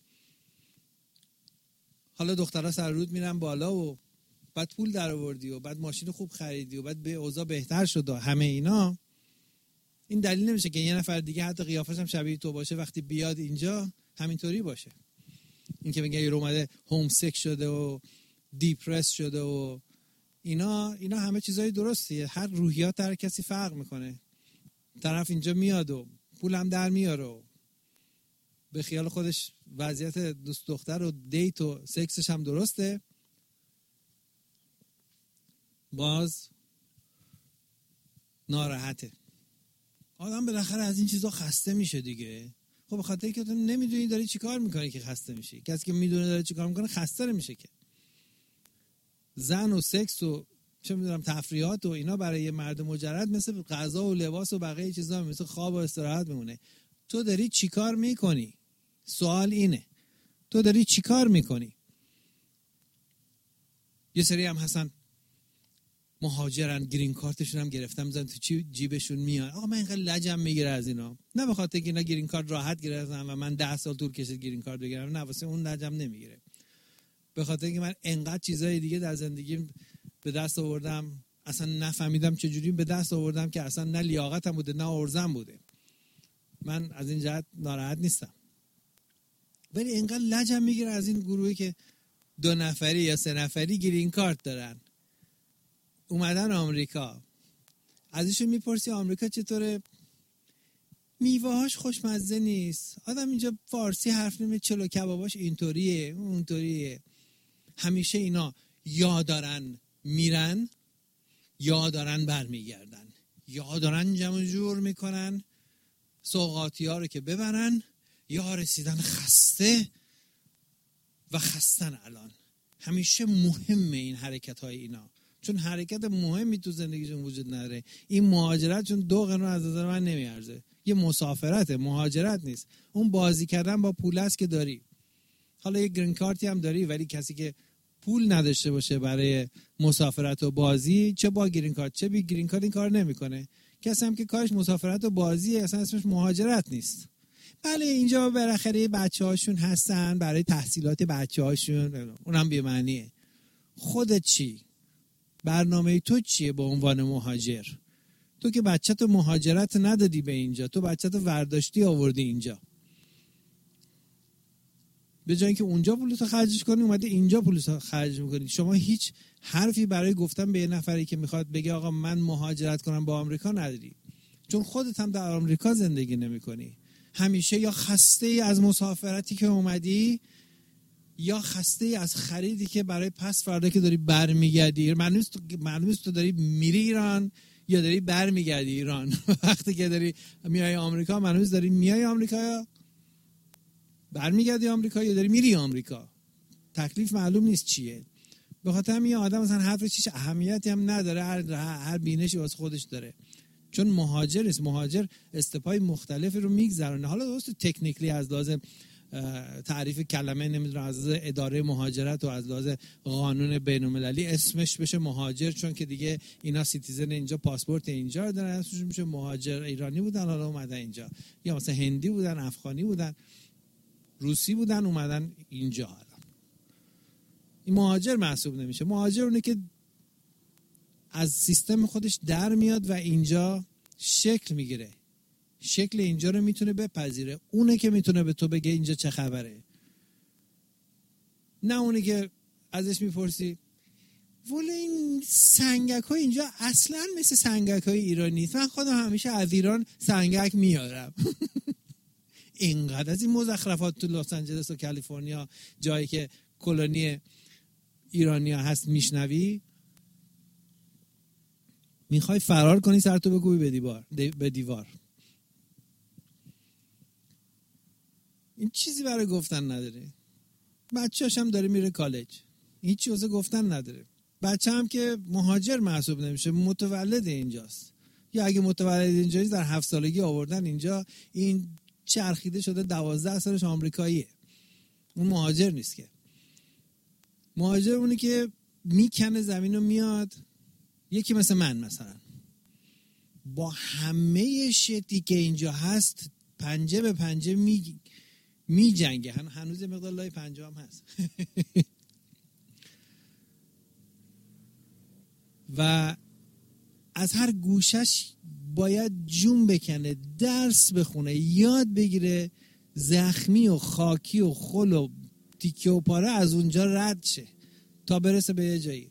حالا دخترها سر رود میرن بالا و بعد پول در آوردی و بعد ماشین خوب خریدی و بعد به اوضاع بهتر شد و همه اینا، این دلیل نمیشه که یه نفر دیگه حتی قیافش هم شبیه تو باشه وقتی بیاد اینجا همینطوری باشه. این که میگه یارو اومده هوم سیک شده و دیپرس شده و اینا اینا همه چیزای درستیه، هر روحیات هر کسی فرق میکنه. طرف اینجا میاد و پولم در میاره و به خیال خودش وضعیت دوست دختر و دیت و سکسش هم درسته، باز ناراحته. آدم بالاخره از این چیزا خسته میشه دیگه. خب به خاطر اینکه تو نمیدونی داری چی کار میکنی که خسته میشی. کسی که میدونه داره چی کار میکنه خسته نمیشه که. زن و سکس و چه میدونم تفریحات و اینا برای یه مرد مجرد مثل غذا و لباس و بقیه چیزا مثل خواب و استراحت میمونه. تو داری چی کار میکنی؟ سوال اینه. تو داری چی کار میکنی؟ یه سری هم هستن مهاجرن، گرین کارتشون هم گرفتم، میذارن تو چی جیبشون میاد. آقا من اینقدر لجم میگیره از اینا. نه به خاطر که اینا گرین کارت راحت گرفتن و من ده سال طول کشید گرین کارت بگیرم، نه واسه اون لجم نمیگیره. به خاطر که من انقدر چیزای دیگه در زندگیم به دست آوردم، اصلا نفهمیدم چجوری به دست آوردم که اصلا نه لیاقتم بوده نه ارزم بوده. من از این جهت ناراحت نیستم. ولی اینقدر لجم میگیره از این گروهی که دو نفری یا سه نفری گرین کارت دارن، اومدن آمریکا، ازشون میپرسی آمریکا چطوره؟ میوه‌هاش خوشمزه نیست، آدم اینجا فارسی حرف نمیزنه، چلو کباباش اینطوریه اونطوریه. همیشه اینا یا دارن میرن یا دارن برمیگردن، یا دارن جمع جور میکنن سوغاتی ها رو که ببرن، یا رسیدن خسته و خستن. الان همیشه مهمه این حرکت های اینا. چون حرکت مهمی تو زندگیشون وجود نداره. این مهاجرت چون دو قانون از نظر من نمیارزه. یه مسافرته، مهاجرت نیست. اون بازی کردن با پول است که داری. حالا یه گرین کارتی هم داری، ولی کسی که پول نداشته باشه برای مسافرت و بازی، چه با گرین کارت چه بی گرین کارت این کار نمیکنه. کسی هم که کارش مسافرت و بازی، اصلا اسمش مهاجرت نیست. بله اینجا بالاخره بچه‌هاشون هستن برای تحصیلات بچه‌هاشون، اونم بی معنیه. خودت چی؟ برنامه تو چیه به عنوان مهاجر؟ تو که بچه‌ت مهاجرت ندادی به اینجا، تو بچه‌ت ورداشتی آوردی اینجا. به جای اینکه اونجا پولتو خرجش کنی اومده اینجا پولتو خرج می‌کنی. شما هیچ حرفی برای گفتن به یه نفری که میخواد بگه آقا من مهاجرت کنم با آمریکا نداری، چون خودت هم در آمریکا زندگی نمی‌کنی. همیشه یا خسته ای از مسافرتی که اومدی یا خسته ای از خریدی که برای پس فردا که داری برمیگردی. معلومه معلومه تو داری میری ایران یا داری برمیگردی ایران. وقتی که داری میای آمریکا معلومه داری میای آمریکا یا برمیگردی آمریکا یا داری میری آمریکا. تکلیف معلوم نیست چیه. به خاطر همین آدم مثلا حرفش هیچ اهمیتی هم نداره، هر هر بینشی واسه خودش داره. چون مهاجر است، مهاجر استپای مختلفی رو میگذرونه. حالا درست تکنیکلی از لحاظ تعریف کلمه نمیدونم، از لحاظ اداره مهاجرت و از لحاظ قانون بین‌المللی اسمش بشه مهاجر، چون که دیگه اینا سیتیزن اینجا، پاسپورت اینجا دارن، اسمشون میشه مهاجر. ایرانی بودن حالا اومدن اینجا، یا مثلا هندی بودن، افغانی بودن، روسی بودن اومدن اینجا. حالا این مهاجر محسوب نمیشه. مهاجر اونه که از سیستم خودش در میاد و اینجا شکل میگیره، شکل اینجا رو میتونه بپذیره. اونه که میتونه به تو بگه اینجا چه خبره، نه اونه که ازش میپرسی ولی این سنگک های اینجا اصلا مثل سنگک های ایرانی نیست، من خودم همیشه از ایران سنگک میارم. اینقدر از این مزخرفات تو لس آنجلس و کالیفرنیا، جایی که کلونی ایرانیا هست، میشنوی میخوای فرار کنی سرتو بکوبی به دیوار به دیوار. این چیزی برای گفتن نداره. بچه‌اش هم داره میره کالج، هیچ چیزی گفتن نداره. بچه هم که مهاجر محسوب نمیشه، متولد اینجاست، یا اگه متولد اینجاست در هفت سالگی آوردن اینجا، این چرخیده شده دوازده سالش آمریکاییه. اون مهاجر نیست که. مهاجر اونه که میکنه زمین رو میاد، یکی مثل من مثلا با همه شتی که اینجا هست پنجه به پنجه می می جنگه. هن هنوز مقدار لای پنجه هم هست. و از هر گوشش باید جون بکنه، درس بخونه، یاد بگیره، زخمی و خاکی و خل و تیکه و پاره از اونجا رد شه تا برسه به یه جایی.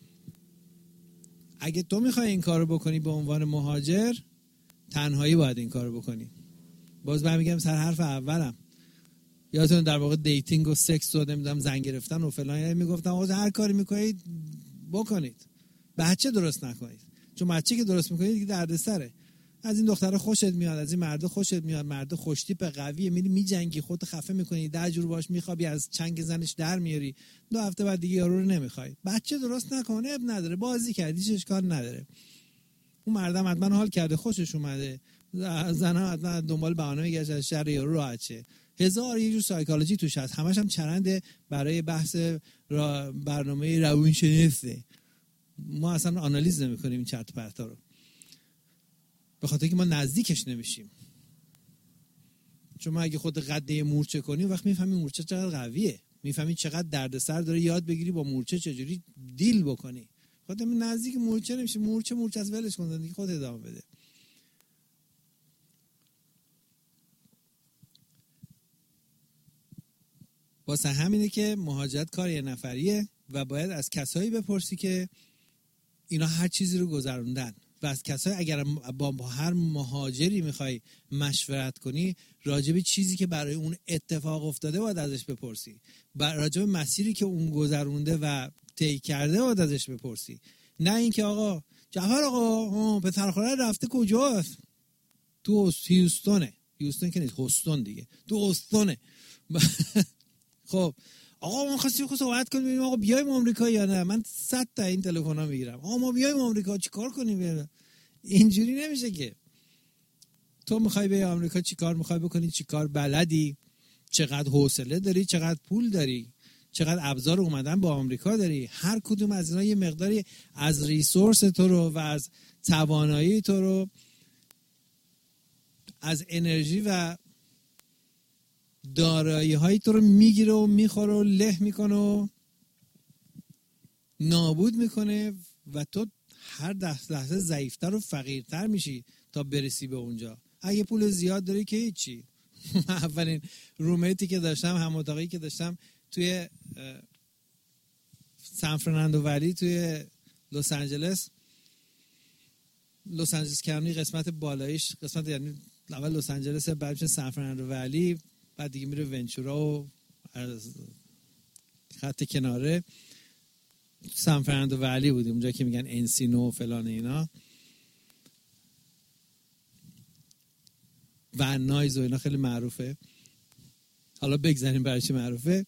اگه تو میخوای این کارو بکنی به عنوان مهاجر، تنهایی باید این کارو بکنی. باز من میگم سر حرف اولم، یادتون در واقع دیتینگ و سکس و نمیدونم زن گرفتن و فلان، یعنی میگفتم آقا هر کاری میکنید بکنید، بچه درست نکنید، چون بچه که درست میکنید دیگه دردسره. از این دختره خوشت میاد، از این مرد خوشت میاد، مرد خوشتیپ قویه، میری میجنگی، خودت خفه میکنی، ده جور باش میخوابی، از چنگ زنش در میاری، دو هفته بعد دیگه یارو رو نمیخوای. بچه درست نکنه اب نداره، بازی کردی چه اشکال نداره. اون مردم حتما حال کرده، خوشش اومده، زنها حتما دنبال بهانه میگشت از شر یارو راحت شه. هزار یه جور سایکولوژی توش هست، همش هم چرنده برای بحث را برنامه روانشناسی. ما اصلا آنالیز نمی‌کنیم این چرت و پرتا رو، به خاطر که ما نزدیکش نمیشیم. چون ما اگه خود قده مورچه کنی وقت میفهمی مورچه چقدر قویه، میفهمی چقدر دردسر داره، یاد بگیری با مورچه چجوری دیل بکنی. خودت نزدیک مورچه نمیشی، مورچه مورچه از ولش کن، زندگی خودت ادامه بده. واسه همینه که مهاجرت کار یه نفریه و باید از کسایی بپرسی که اینا هر چیزی رو گذروندن، و از کسایی اگر با هر مهاجری میخوای مشورت کنی راجع به چیزی که برای اون اتفاق افتاده باید ازش بپرسی، راجع به مسیری که اون گذرونده و طی کرده باید ازش بپرسی. نه اینکه آقا جعفر آقا پسرخاله رفته کجاست؟ تو هیوستونه. هیوستون که نیست، هوستون دیگه، تو هوستونه. خب آقا ما خواستیم خود صحبت کنیم ببینیم آقا بیایم آمریکا یا نه. من صد تا این تلفن‌ها میگیرم، آقا ما بیایم آمریکا چیکار کنیم؟ اینجوری نمیشه که. تو میخوای به آمریکا چیکار میخوای بکنی، چیکار بلدی، چقدر حوصله داری، چقدر پول داری، چقدر ابزار اومدن با آمریکا داری. هر کدوم از اینا یه مقداری از ریسورس تو رو و از توانایی تو رو، از انرژی و دارایی های تو رو میگیره و میخوره و له میکنه و نابود میکنه و تو هر ده لحظه ضعیفتر و فقیرتر میشی تا برسی به اونجا. اگه پول زیاد داری که هیچی. اولین رومیتی که داشتم، هم اتاقی که داشتم توی سان فرناندو ولی توی لس آنجلس، لس آنجلس کانتی قسمت بالاییش، قسمت یعنی اول لس آنجلس، بعد میشه سان فرناندو ولی، بعد دیگه میره ونچورا و از خط کناره سان فرناندو ولی بودیم، اونجا که میگن انسینو و فلان اینا و نایز و اینا خیلی معروفه. حالا بگذاریم برای چی معروفه.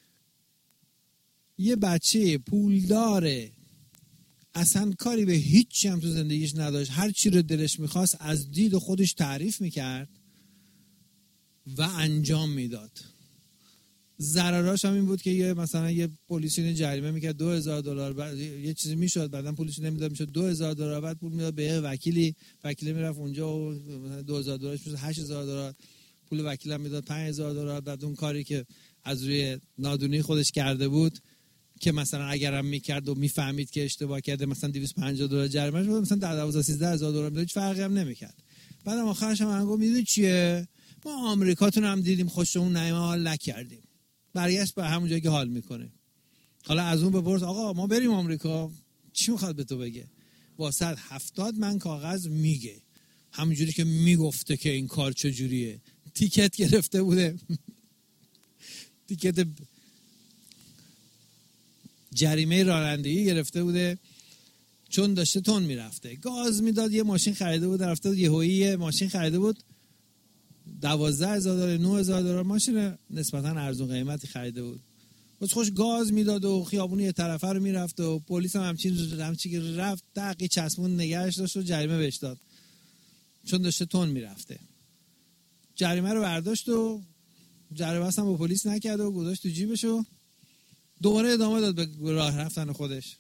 یه بچه پول داره، اصلا کاری به هیچی هم تو زندگیش نداشت، هر چی رو دلش میخواست از دید خودش تعریف میکرد و انجام میداد. ضرراش هم این بود که یه مثلا یه پلیسی جریمه میکرد دو هزار دلار، بعد یه چیزی میشد، بعدن پلیس نمیداد، میشد دو هزار دلار، بعد پول میداد به وکیلی، وکیل میرفت اونجا و دو هزار دلارش میشد هشت هزار دلار، پول وکیل هم میداد پنج هزار دلار. بعد اون کاری که از روی نادونی خودش کرده بود که مثلا اگرم میکرد و میفهمید که اشتباه کرده، مثلا دویست و پنجاه دلار جریمه شد، مثلا دوازده سیزده هزار دلار میداد، هیچ فرقی هم نمیکرد. بعدم آخرش هم گفت میدونی چیه، ما آمریکاتون هم دیدیم خوشمون نیامد، حال نکردیم. برگشت به همون جایی که حال میکنه. حالا از اون بپرس آقا ما بریم آمریکا، چی میخواد به تو بگه؟ با صد و هفتاد من کاغذ میگه، همونجوری که میگفته که این کار چجوریه. تیکت گرفته بوده، تیکت جریمه رانندگی گرفته بوده، چون داشته تون میرفته، گاز میداد. یه ماشین خریده بود، رفته یهویی یه ماشین خریده بود دوازده هزار دلار، نه هزار دلار، ماشین نسبتا ارزون قیمتی خریده بود. بس خوش گاز میداد و خیابون یه طرفه رو میرفت و پلیس هم همچین همچین که رفت دقیق چسبون نگهش داشت و جریمه بهش داد چون داشته تون میرفته. جریمه رو برداشت و جریمه اصلا با پلیس نکرد و گذاشت تو جیبش و دوباره ادامه داد به راه رفتن خودش.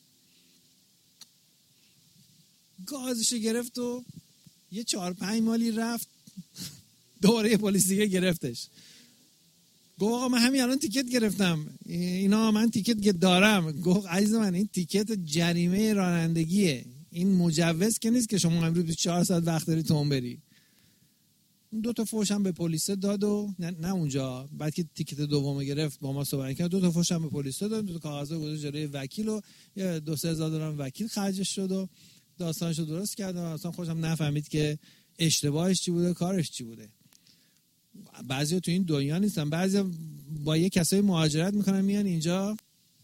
گازش گرفت و یه چهار پنج مالی رفت، دوباره یه پلیس دیگه گرفتش. گفت آقا من همین الان تیکت گرفتم، اینا من تیکت دارم. گفت عزیز من این تیکت جریمه رانندگیه، این مجوز که نیست که شما امروز بیست و چهار ساعت وقت داری تون بری. دو تا فوش هم به پلیس داد و نه, نه اونجا، بعد که تیکت دومو گرفت با ما صحبت کرد، دو تا فوش هم به پلیس داد، دو تا کاغذا گذاشت جلوی وکیل و یه دو سه هزار دلار وکیل خرجش شد و داستانشو درست کرد و اصلا خوشم نفهمید که اشتباهش چی بوده، کارش چی بوده. بعضیا تو این دنیا نیستن، بعضیا با یه کسای مهاجرت میکنن میان اینجا،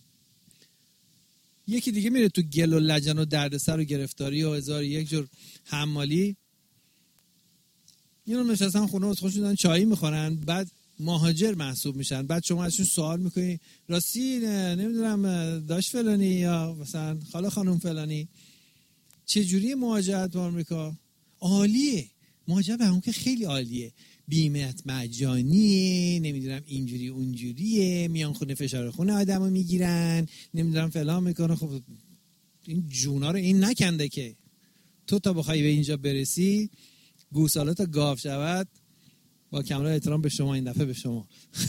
یکی دیگه میره تو گل و لجن و دردسر و گرفتاری و هزار یک جور حمالی. اینا نشستن خونه و خوش میدن چایی میخورن، بعد مهاجر محسوب میشن. بعد شما ازشون سوال میکنی راستی نمیدونم داش فلانی یا مثلا خاله خانم فلانی چه جوری مهاجرت به آمریکا؟ عالیه، مهاجرت به آمریکا خیلی عالیه، بیمه‌ات مجانیه، نمیدونم اینجوری اونجوریه، میان خونه فشار خونه آدمو میگیرن، نمیدونم فلان میکنه. خب این جونا رو این نکنده که تو تا بخوای به اینجا برسی گوساله تا گاو شود. با کاملا احترام به شما، این دفعه به شما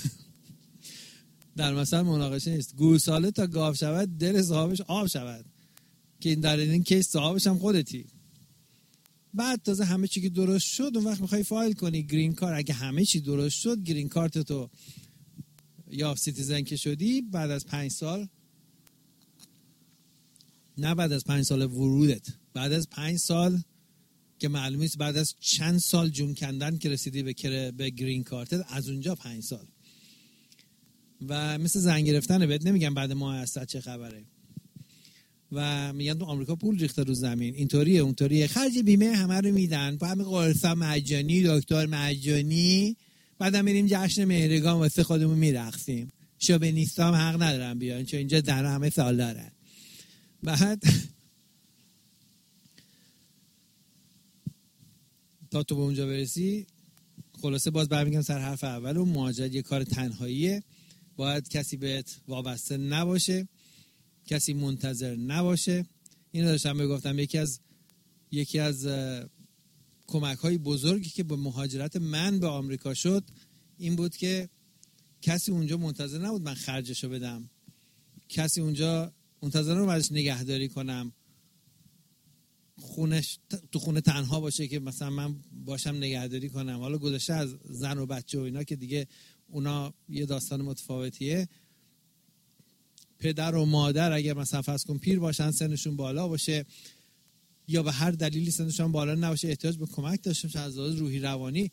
در مثل مناقشه نیست، گوساله تا گاو شود دل صاحبش آب شود، که این در این کیس صاحبش هم خودتی. بعد تازه همه چی که درست شد اون وقت میخوای فایل کنی گرین کارت. اگه همه چی درست شد گرین کارت تو یا سیتیزن که شدی بعد از پنج سال، نه بعد از پنج سال ورودت، بعد از پنج سال که معلوم نیست بعد از چند سال جون کندن که رسیدی به کره به گرین کارت، از اونجا پنج سال. و مثل زن گرفتنه، بهت نمیگم بعد ماه هست چه خبره. و میگن تو آمریکا پول ریخته رو زمین، اینطوریه اونطوریه، خرج بیمه همه رو میدن، با همه قرصا مجانی، دکتر مجانی، بعدم میریم جشن مهرگان واسه خودمون میرقصیم. شوونیستا هم حق ندارن بیان چون اینجا زن همه سال دارن. بعد تا تو به اونجا برسی، خلاصه باز برمیگم سر حرف اول، و مهاجرت یه کار تنهاییه، باید کسی بهت وابسته نباشه، کسی منتظر نباشه. اینو داشتم بگفتم، یکی از یکی از کمک های بزرگی که با مهاجرت من به آمریکا شد این بود که کسی اونجا منتظر نبود من خرجشو بدم، کسی اونجا منتظر نبود ازش نگهداری کنم، خونش تو خونه تنها باشه که مثلا من باشم نگهداری کنم. حالا گذشته از زن و بچه و اینا که دیگه اونا یه داستان متفاوتیه. پدر و مادر اگر مثلا فرض کن پیر باشن، سنشون بالا باشه یا به هر دلیلی سنشون بالا نباشه، احتیاج به کمک داشته باشن از لحاظ روحی روانی،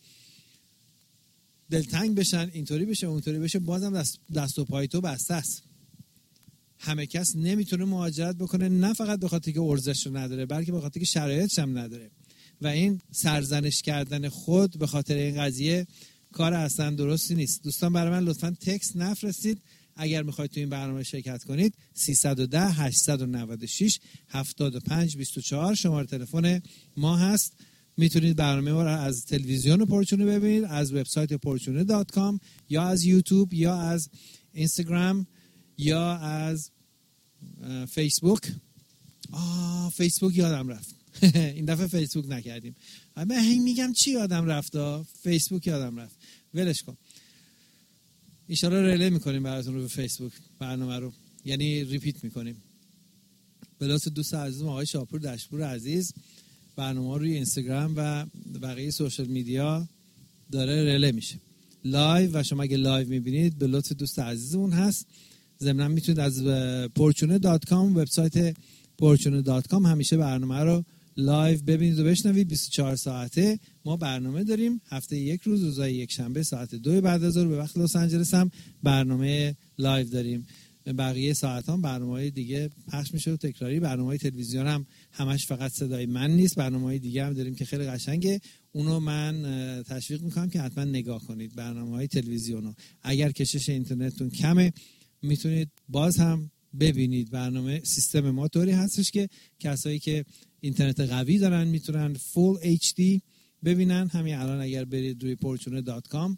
دلتنگ بشن، اینطوری بشه اونطوری بشه، بازم دست, دست و پای تو بسته است. همه کس نمیتونه مهاجرت بکنه، نه فقط به خاطر که ارزش رو نداره بلکه به خاطر که شرایطش هم نداره. و این سرزنش کردن خود به خاطر این قضیه کار اصلا درستی نیست. دوستان برای من لطفاً تکست نفرستید اگر میخواید تو این برنامه شرکت کنید. سیصد و ده هشتصد و نود و شش هفتاد و پنج بیست و چهار شماره تلفن ما هست. میتونید برنامه ما رو از تلویزیون پرچونه ببینید، از وبسایت پرچونه دات کام یا از یوتیوب یا از اینستاگرام یا از فیسبوک. آه فیسبوک یادم رفت این دفعه فیسبوک نکردیم. من هی میگم چی یادم رفت، فیسبوک یادم رفت، ولش کن. ایشالا ریله میکنیم براتون رو به فیسبوک برنامه رو، یعنی ریپیت میکنیم. به لطف دوست عزیزم آقای شاپور دشپور عزیز برنامه روی اینستاگرام و بقیه سوشال میدیا داره ریله میشه لایو، و شما اگه لایو میبینید به لطف دوست عزیزمون هست. ضمناً میتونید از پرچونه دات کام وبسایت پرچونه دات کام همیشه برنامه رو لایو ببینید و بشنوید. بیست و چهار ساعته ما برنامه داریم، هفته یک روز، روزهای یک شنبه ساعت دو بعد از ظهر به وقت لس آنجلس هم برنامه لایو داریم. بقیه ساعت هم برنامه‌های دیگه پخش میشه و تکراری. برنامه‌های تلویزیون هم همش فقط صدای من نیست، برنامه‌های دیگه هم داریم که خیلی قشنگه. اونو من تشویق میکنم که حتما نگاه کنید برنامه‌های تلویزیونو. اگر کشش اینترنتتون کمه میتونید باز هم ببینید. برنامه سیستم ما طوری هستش که کسایی که اینترنت قوی دارن میتونن فول اچ دی ببینن. همین الان اگر برید روی پرچونه دات کام،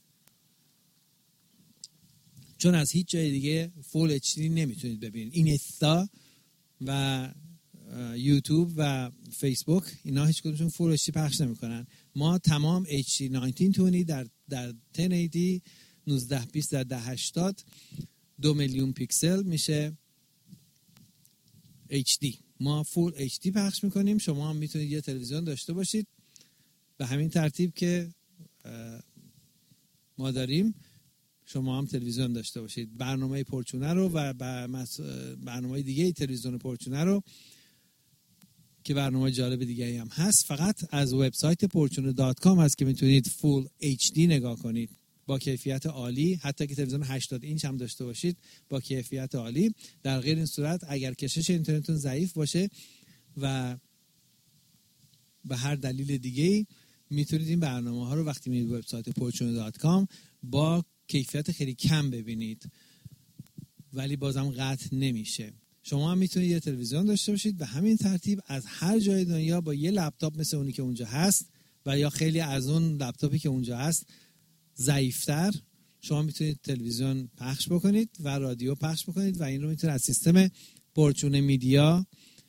چون از هیچ جای دیگه فول اچ دی نمیتونید ببینید، این استا و یوتیوب و فیسبوک اینا هیچ کدومشون فول اچ دی پخش نمیکنن. ما تمام اچ دی نوزده بیست در در ده ایتی نوزده بیست در ده هشتاد دو میلیون پیکسل میشه اچ دی. ما فول اچ دی پخش میکنیم. شما هم میتونید یه تلویزیون داشته باشید به همین ترتیب که ما داریم، شما هم تلویزیون داشته باشید. برنامه پرچونه رو و برنامه دیگه تلویزیون پرچونه رو که برنامه جالب دیگه هم هست فقط از وبسایت پرچونه دات کام هست که میتونید فول اچ دی نگاه کنید با کیفیت عالی. حتی که تلویزیون هشتاد اینچ هم داشته باشید با کیفیت عالی. در غیر این صورت اگر کشش اینترنتتون ضعیف باشه و به هر دلیل دیگه‌ای میتونید این برنامه ها رو وقتی میرید وبسایت پرچونه دات کام با کیفیت خیلی کم ببینید، ولی بازم قطع نمیشه. شما هم میتونید یه تلویزیون داشته باشید به همین ترتیب از هر جای دنیا با یه لپتاپ مثل اونی که اونجا هست و یا خیلی از اون لپتاپی که اونجا هست ضعیفتر، شما میتونید تلویزیون پخش بکنید و رادیو پخش بکنید و این رو میتونید از سیستم پرچونه میدیا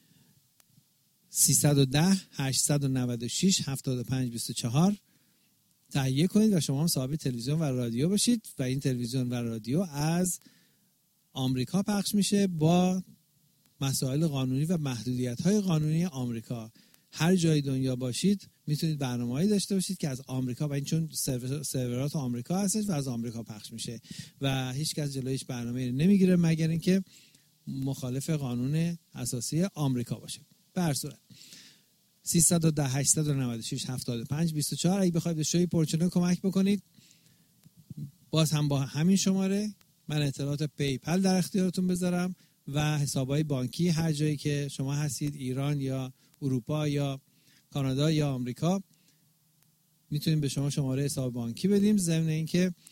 سیصد و ده هشتصد و نود و شش هفتاد و پنج بیست و چهار تهیه کنید و شما هم صاحب تلویزیون و رادیو باشید و این تلویزیون و رادیو از آمریکا پخش میشه با مسائل قانونی و محدودیت‌های قانونی آمریکا. هر جای دنیا باشید میتونید برنامه‌ای داشته باشید که از آمریکا، و این چون سرورات آمریکا هستش و از آمریکا پخش میشه و هیچ کس جلویش برنامه نمیگیره مگر اینکه مخالف قانون اساسی آمریکا باشه. به هر صورت سیصد و ده هشتصد و نود و شش هفتاد و پنج بیست و چهار اگه بخواید به شوی پرچونه کمک بکنید باز هم با همین شماره من اطلاعات پیپل در اختیارتون بذارم و حسابهای بانکی هر جایی که شما هستید، ایران یا اروپا یا کانادا یا آمریکا، میتونیم به شما شماره حساب بانکی بدیم. ضمن اینکه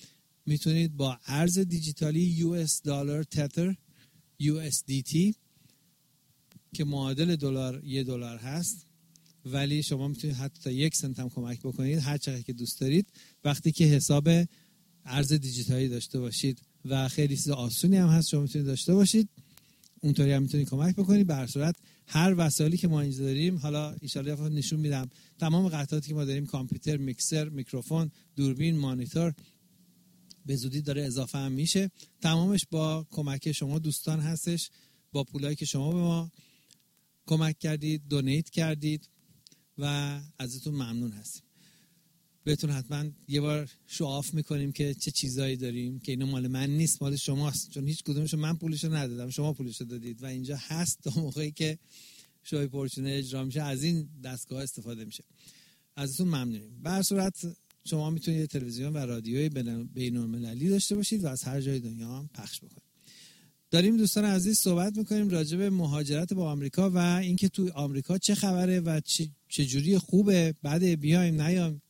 میتونید با ارز دیجیتالی یو اس دلار تتر یو اس دی تی که معادل دلار یک دلار هست، ولی شما میتونید حتی تا یک سنت هم کمک بکنید هر چقدر که دوست دارید وقتی که حساب ارز دیجیتالی داشته باشید و خیلی چیز آسونی هم هست شما میتونید داشته باشید. اونطوری هم میتونید کمک بکنید. به هر صورت هر وسایلی که ما اینجا داریم، حالا ان شاءالله نشون میدم، تمام قطعاتی که ما داریم، کامپیوتر، میکسر، میکروفون، دوربین، مانیتور، به زودی داره اضافه هم میشه. تمامش با کمک شما دوستان هستش، با پولایی که شما به ما کمک کردید، دونیت کردید و ازتون ممنون هستیم. بهتون حتما یه بار شواف میکنیم که چه چیزایی داریم که اینو مال من نیست، مال شماست، چون هیچ کدومشو من پولشو ندادم، شما پولشو دادید و اینجا هست تا موقعی که شوی پورچونه اجرا میشه از این دستگاه استفاده میشه. ازتون ممنونیم. به هر صورت شما میتونید تلویزیون و رادیوی بین‌المللی داشته باشید و از هر جای دنیا هم پخش بکنید. داریم دوستان عزیز صحبت میکنیم راجع به مهاجرت با آمریکا و اینکه تو آمریکا چه خبره و چه جوری خوبه، بعد بیایم نیایم،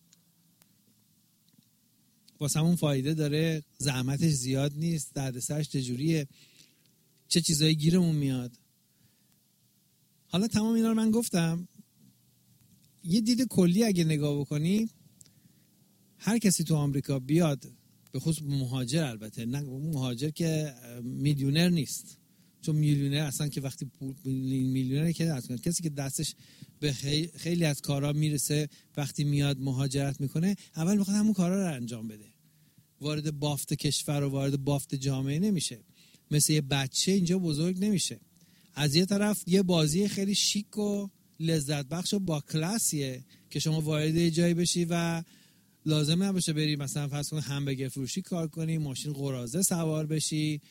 واسمون فایده داره، زحمتش زیاد نیست، دردسرش چجوریه، چه چیزایی گیرمون میاد. حالا تمام اینا رو من گفتم. یه دید کلی اگه نگاه بکنی، هر کسی تو آمریکا بیاد، به خصوص مهاجر، البته نه مهاجر که میلیونر نیست، چون میلیونر اصلا که وقتی پول میلیونر که اصلا کسی که دستش به خیلی از کارا میرسه وقتی میاد مهاجرت میکنه اول میخواد همون کارا رو انجام بده، وارد بافت کشور و وارد بافت جامعه نمیشه، مثل یه بچه اینجا بزرگ نمیشه. از یه طرف یه بازی خیلی شیک و لذت بخش و با کلاسیه که شما وارد یه جایی بشی و لازم نباشه بری مثلا فرض کن همبرگر فروشی کار کنی، ماشین قراضه سوار بشی،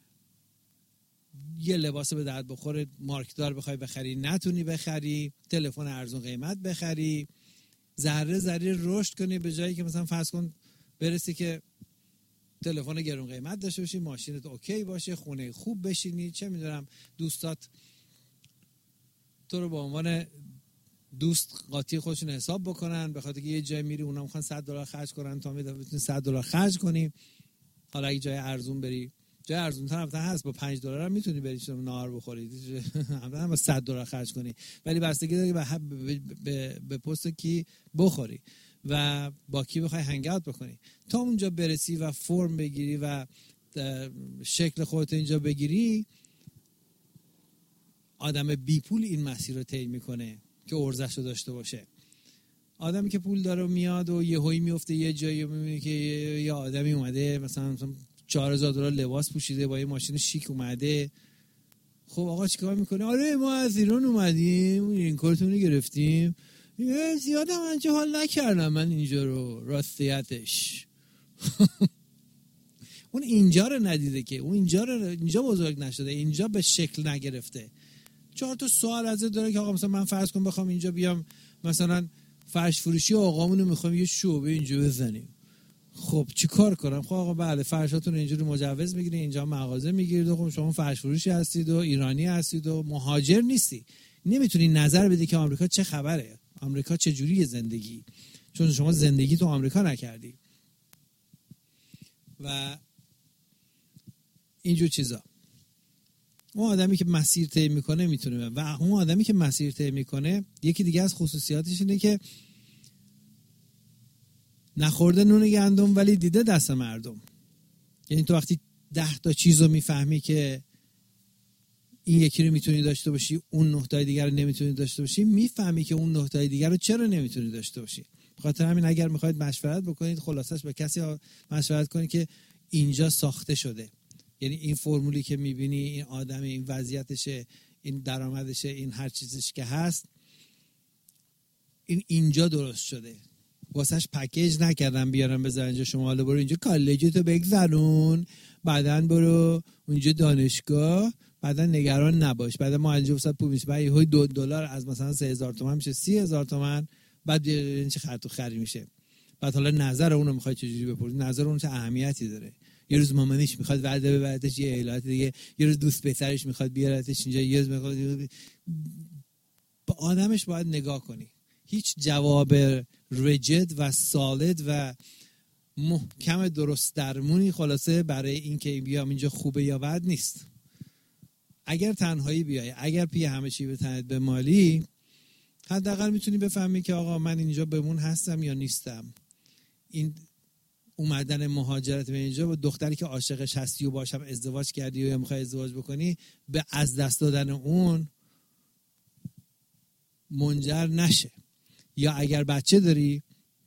یه لباس به درد بخوره مارکدار بخوای بخری نتونی بخری، تلفن ارزون قیمت بخری، ذره ذره رشد کنی به جایی که مثلا فرض کن برسی که تلفن گرون قیمت داشته باشی، ماشینت اوکی باشه، خونه خوب بشینی، چه میدونم دوستات تو رو به عنوان دوست قاطی خودشون حساب بکنن، به خاطر که یه جای میری اونا میخوان صد دلار خرج کنن تا میتونی صد دلار خرج کنی. حالا اگه جای ارزون بری، جای ارزون تر هم هست، با پنج دلار هم میتونی بری چون نهار بخوری، همون با صد دلار خرج کنی، ولی بستگی داره به به, به, به پست کی بخوری و با کی بخوای هنگ اوت بکنی. تا اونجا برسی و فرم بگیری و شکل خودت اینجا بگیری، آدم بی پول این مسیر رو طی میکنه که ارزش رو داشته باشه. آدمی که پول داره میاد و یهویی میفته یه جایی میبینی که یه آدمی اومده مثلا چهار هزار دلار لباس پوشیده با یه ماشین شیک اومده. خب آقا چیکار میکنه؟ آره ما از ایران اومدیم، این کارتون رو گرفتیم، زیاد من چه حال نکردم من اینجا رو راستیتش. اون اینجا رو ندیده که، اون اینجا رو اینجا بزرگ نشده، اینجا به شکل نگرفته. چهار تا سوال ازت داره که آقا مثلا من فرض کن بخوام اینجا بیام مثلا فرش فروشی آقامونو میخوام یه شعبه اینجا بزنیم، خب چی کار کنم؟ خب آقا بله فرشاتون اینجوری مجوز میگیرید، اینجا مغازه میگیرید و خب شما فرش فروشی هستید و ایرانی هستید و مهاجر نیستی، نمیتونی نظر بدی که آمریکا چه خبره، آمریکا چه جوریه زندگی، چون شما زندگی تو آمریکا نکردی و اینجور چیزا. اون آدمی که مسیر طی میکنه میتونه، و اون آدمی که مسیر طی میکنه یکی دیگه از خصوصیاتش اینه که نخورده نون گندم ولی دیده دست مردم. یعنی تو وقتی ده تا چیز رو میفهمی که این یکی رو میتونی داشته باشی اون نه تا دیگر رو نمیتونی داشته باشی، میفهمی که اون نه تا دیگر رو چرا نمیتونی داشته باشی. بخاطر همین اگر میخواید مشورت بکنید خلاصش به کسی مشورت کنید که اینجا ساخته شده، یعنی این فرمولی که میبینی، این آدم، این وضعیتشه، این درآمدشه، این هر چیزش که هست، این اینجا درست شده، واسهش پکیج نکردم بیارم بذار اینجا، شما حالا برو اینجا کالجتو بگذرون، بعدن برو اونجا دانشگاه، بعدن نگران نباش، بعد ما اینجا وسط پول میشه، بعد یهو دو دلار از مثلا سه هزار تومان میشه سی هزار تومان، بعد این چه خرط و خری میشه. بعد حالا نظر اونو میخوای چجوری بپرسی، نظر اون چه اهمیتی داره. یه روز مامانش میخواد وعده ببرتش یه ایالت دیگه، یه روز دوست پسرش میخواد بیارتش اینجا، یه روز میخواد با آدمش باید نگاه کنی. هیچ جواب رجد و سالد و محکم درست درمونی خلاصه برای اینکه بیام اینجا خوبه یا بد نیست. اگر تنهایی بیای، اگر پی همه چی به تنت به مالی، حداقل میتونی بفهمی که آقا من اینجا بمون هستم یا نیستم. این اومدن مهاجرت به اینجا با دختری که عاشقش هستی و باشم ازدواج کردی و یا میخوای ازدواج بکنی، به از دست دادن اون منجر نشه. یا اگر بچه داری،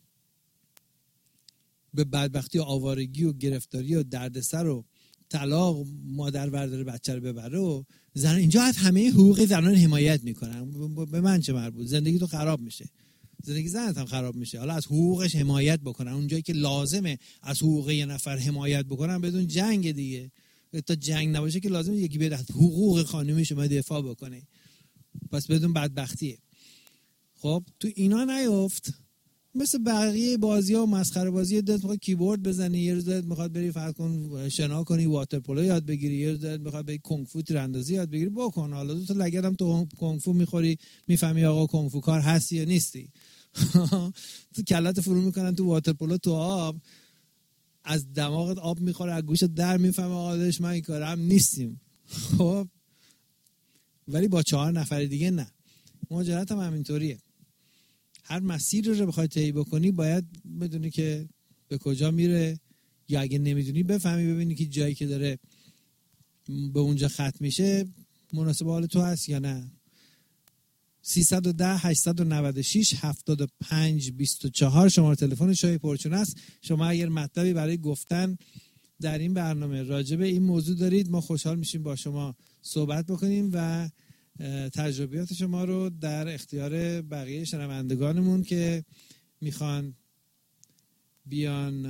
به بدبختی و آوارگی و گرفتاری و دردسر و طلاق مادر برداره بچه رو ببره و زن اینجا از همه حقوق زنان حمایت میکنن. به من چه مربوط؟ زندگی تو خراب میشه، زندگی زنت هم خراب میشه. حالا از حقوقش حمایت بکنن اونجایی که لازمه از حقوق یه نفر حمایت بکنن بدون جنگ دیگه. تا جنگ نباشه که لازمه یکی بیاد از حقوق خانمی شما دفاع بکنه، پس بدون بدبختیه. خب تو اینا نیفت. مثل بقیه بازی ها و مسخره بازی، دلت میخواد کیبورد بزنی، یه روز دلت میخواد بری فرض کن شنا کنی، واتر پولو یاد بگیری، یه روز دلت میخواد بری کنگ فو تیراندازی یاد بگیری، بکن. حالا دو تا لگد هم تو کنگ فو میخوری، میفهمی آقا کنگ فو کار هستی یا نیستی. تو کلت فرو میکنن تو واتر پولو تو آب، از دماغت آب میخوره، از گوشت در میفهمی آقا داش من این کارم نیستیم. خب ولی با چهار نفر دیگه نه. مهاجرت هم همینطوریه. هر مسیر رو بخوای طی بکنی باید بدونی که به کجا میره، یا اگه نمیدونی بفهمی، ببینی که جایی که داره به اونجا ختم میشه مناسب حال تو هست یا نه. سیصد و ده هشتصد و نود و شش هفتاد و پنج بیست و چهار شماره تلفن شای پرچون است. شما اگر مطلبی برای گفتن در این برنامه راجع به این موضوع دارید، ما خوشحال میشیم با شما صحبت بکنیم و تجربیات شما رو در اختیار بقیه شنوندگانمون که میخوان بیان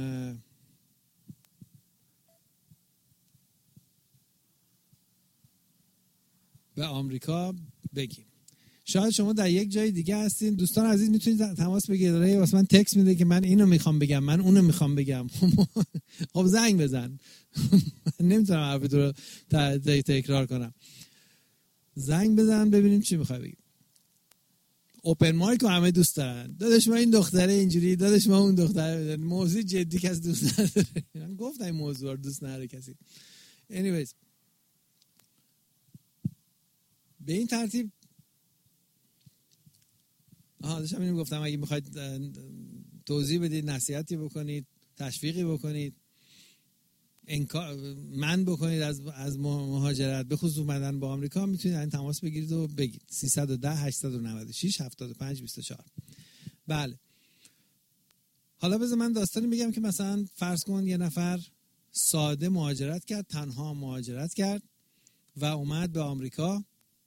به آمریکا بگیم. شاید شما در یک جای دیگه هستین. دوستان عزیز میتونید تماس بگیرید. واسه من تکست میده که من اینو میخوام بگم، من اونو میخوام بگم. خب زنگ بزن. نمیتونم حرفتو رو تکرار کنم. زنگ بزن ببینیم چی میخوای بگیم. اوپن مایک رو همه دوست دارن. داداش ما این دختره اینجوری، داداش ما اون دختره. موضوع جدی کسی دوست نداره. من گفتم این موضوع رو دوست نداره کسی. anyways به این ترتیب آها داشتم اینو گفتم اگه میخواید توضیح بدید، نصیحتی بکنید، تشویقی بکنید، انکار من بکنید از از مهاجرت به خصوص اومدن با آمریکا، میتونید این تماس بگیرید و بگید. سیصد و ده هشتصد و نود و شش هفتاد و پنج بیست و چهار. بله. حالا بذار من داستانی بگم که مثلا فرض کن یه نفر ساده مهاجرت کرد، تنها مهاجرت کرد و اومد به آمریکا.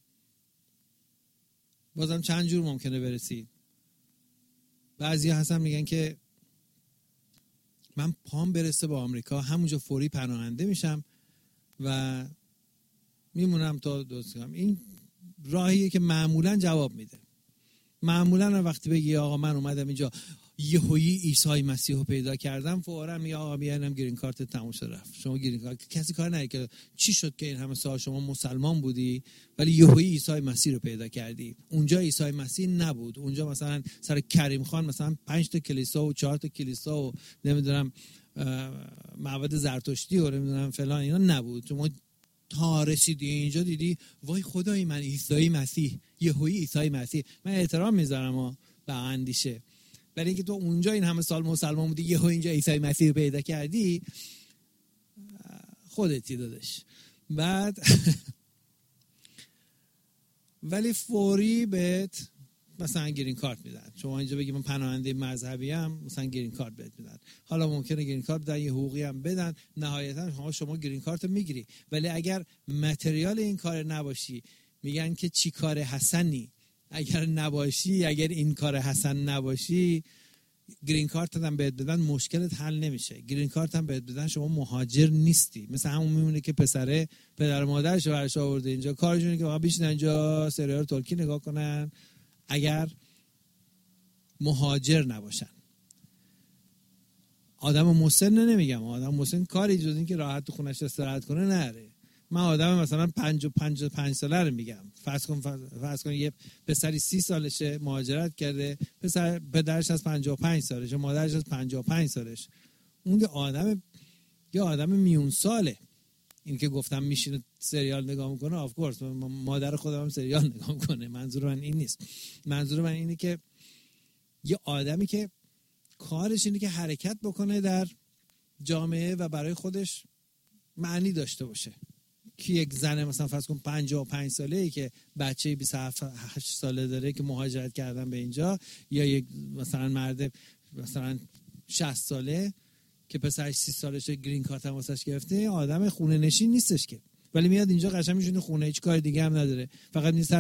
بازم چند جور ممکنه برسید. بعضیا هستن میگن که من پام برسه با آمریکا همونجا فوری پناهنده میشم و میمونم تا دوست کنم. این راهیه که معمولا جواب میده. معمولا وقتی بگی آقا من اومدم اینجا یهویی عیسی مسیح رو پیدا کردم، فورا میگه آقا بیاینم گرین کارت تموم شد رفت. شما گرین کارت کسی کار نکنه که چی شد که این همه سال شما مسلمان بودی ولی یهویی عیسی مسیح رو پیدا کردی. اونجا عیسی مسیح نبود. اونجا مثلا سر کریم خان مثلا پنج تا کلیسا و چهار تا کلیسا و نمیدونم معبد زرتشتی و نمیدونم فلان اینا نبود. شما تا رسیدی اینجا دیدی وای خدای من عیسی مسیح، یهویی عیسی مسیح. من احترام میذارم به اندیشه، برای اینکه تو اونجا این همه سال مسلمان بودی یهو اینجا عیسی مسیح رو پیدا کردی، خودتی دادش. بعد ولی فوری بهت مثلا گرین کارت میدن. شما اینجا بگی من پناهنده مذهبی ام، مثلا گرین کارت بهت میدن. حالا ممکنه گرین کارت بدن، یه حقوقی هم بدن، نهایتا شما شما گرین کارت رو میگیری. ولی اگر متریال این کار نباشی، میگن که چی کار حسنی، اگر نباشی، اگر این کار حسن نباشی، گرین کارت هم بهت بدن مشکلت حل نمیشه. گرین کارت هم بهت بدن شما مهاجر نیستی. مثلا همون میمونه که پسره پدر و مادرش رو برش آورده اینجا، کارشونه که واقعا بشینن اینجا سریال ترکی نگاه کنن اگر مهاجر نباشن. آدم مسن نمیگم، آدم مسن کاری جز این که راحت تو خونش استراحت کنه نره. من آدم مثلا پنج و پنج و پنج ساله رو میگم. فرض کن فرض کن یه پسری سی سالشه مهاجرت کرده، پسر پدرش از پنجاه و پنج سالشه، مادرش از پنجاه و پنج سالش. اون یه آدم یه آدم میون ساله. این که گفتم میشینه سریال نگاه میکنه، آف کورس مادر خودم هم سریال نگاه میکنه، منظور من این نیست. منظور من اینه که یه آدمی که کارش اینه که حرکت بکنه در جامعه و برای خودش معنی داشته باشه. که یک زنه مثلا فرض کن پنجاه و پنج ساله‌ای که بچه بیست و هشت ساله داره که مهاجرت کردن به اینجا، یا یک مثلا مرد مثلا شصت ساله که پسرش سی سالشه گرین کارت هم واسش گرفته، آدم خونه نشین نیستش که، ولی میاد اینجا قشنگ میشونه خونه، هیچ کار دیگه هم نداره، فقط نیست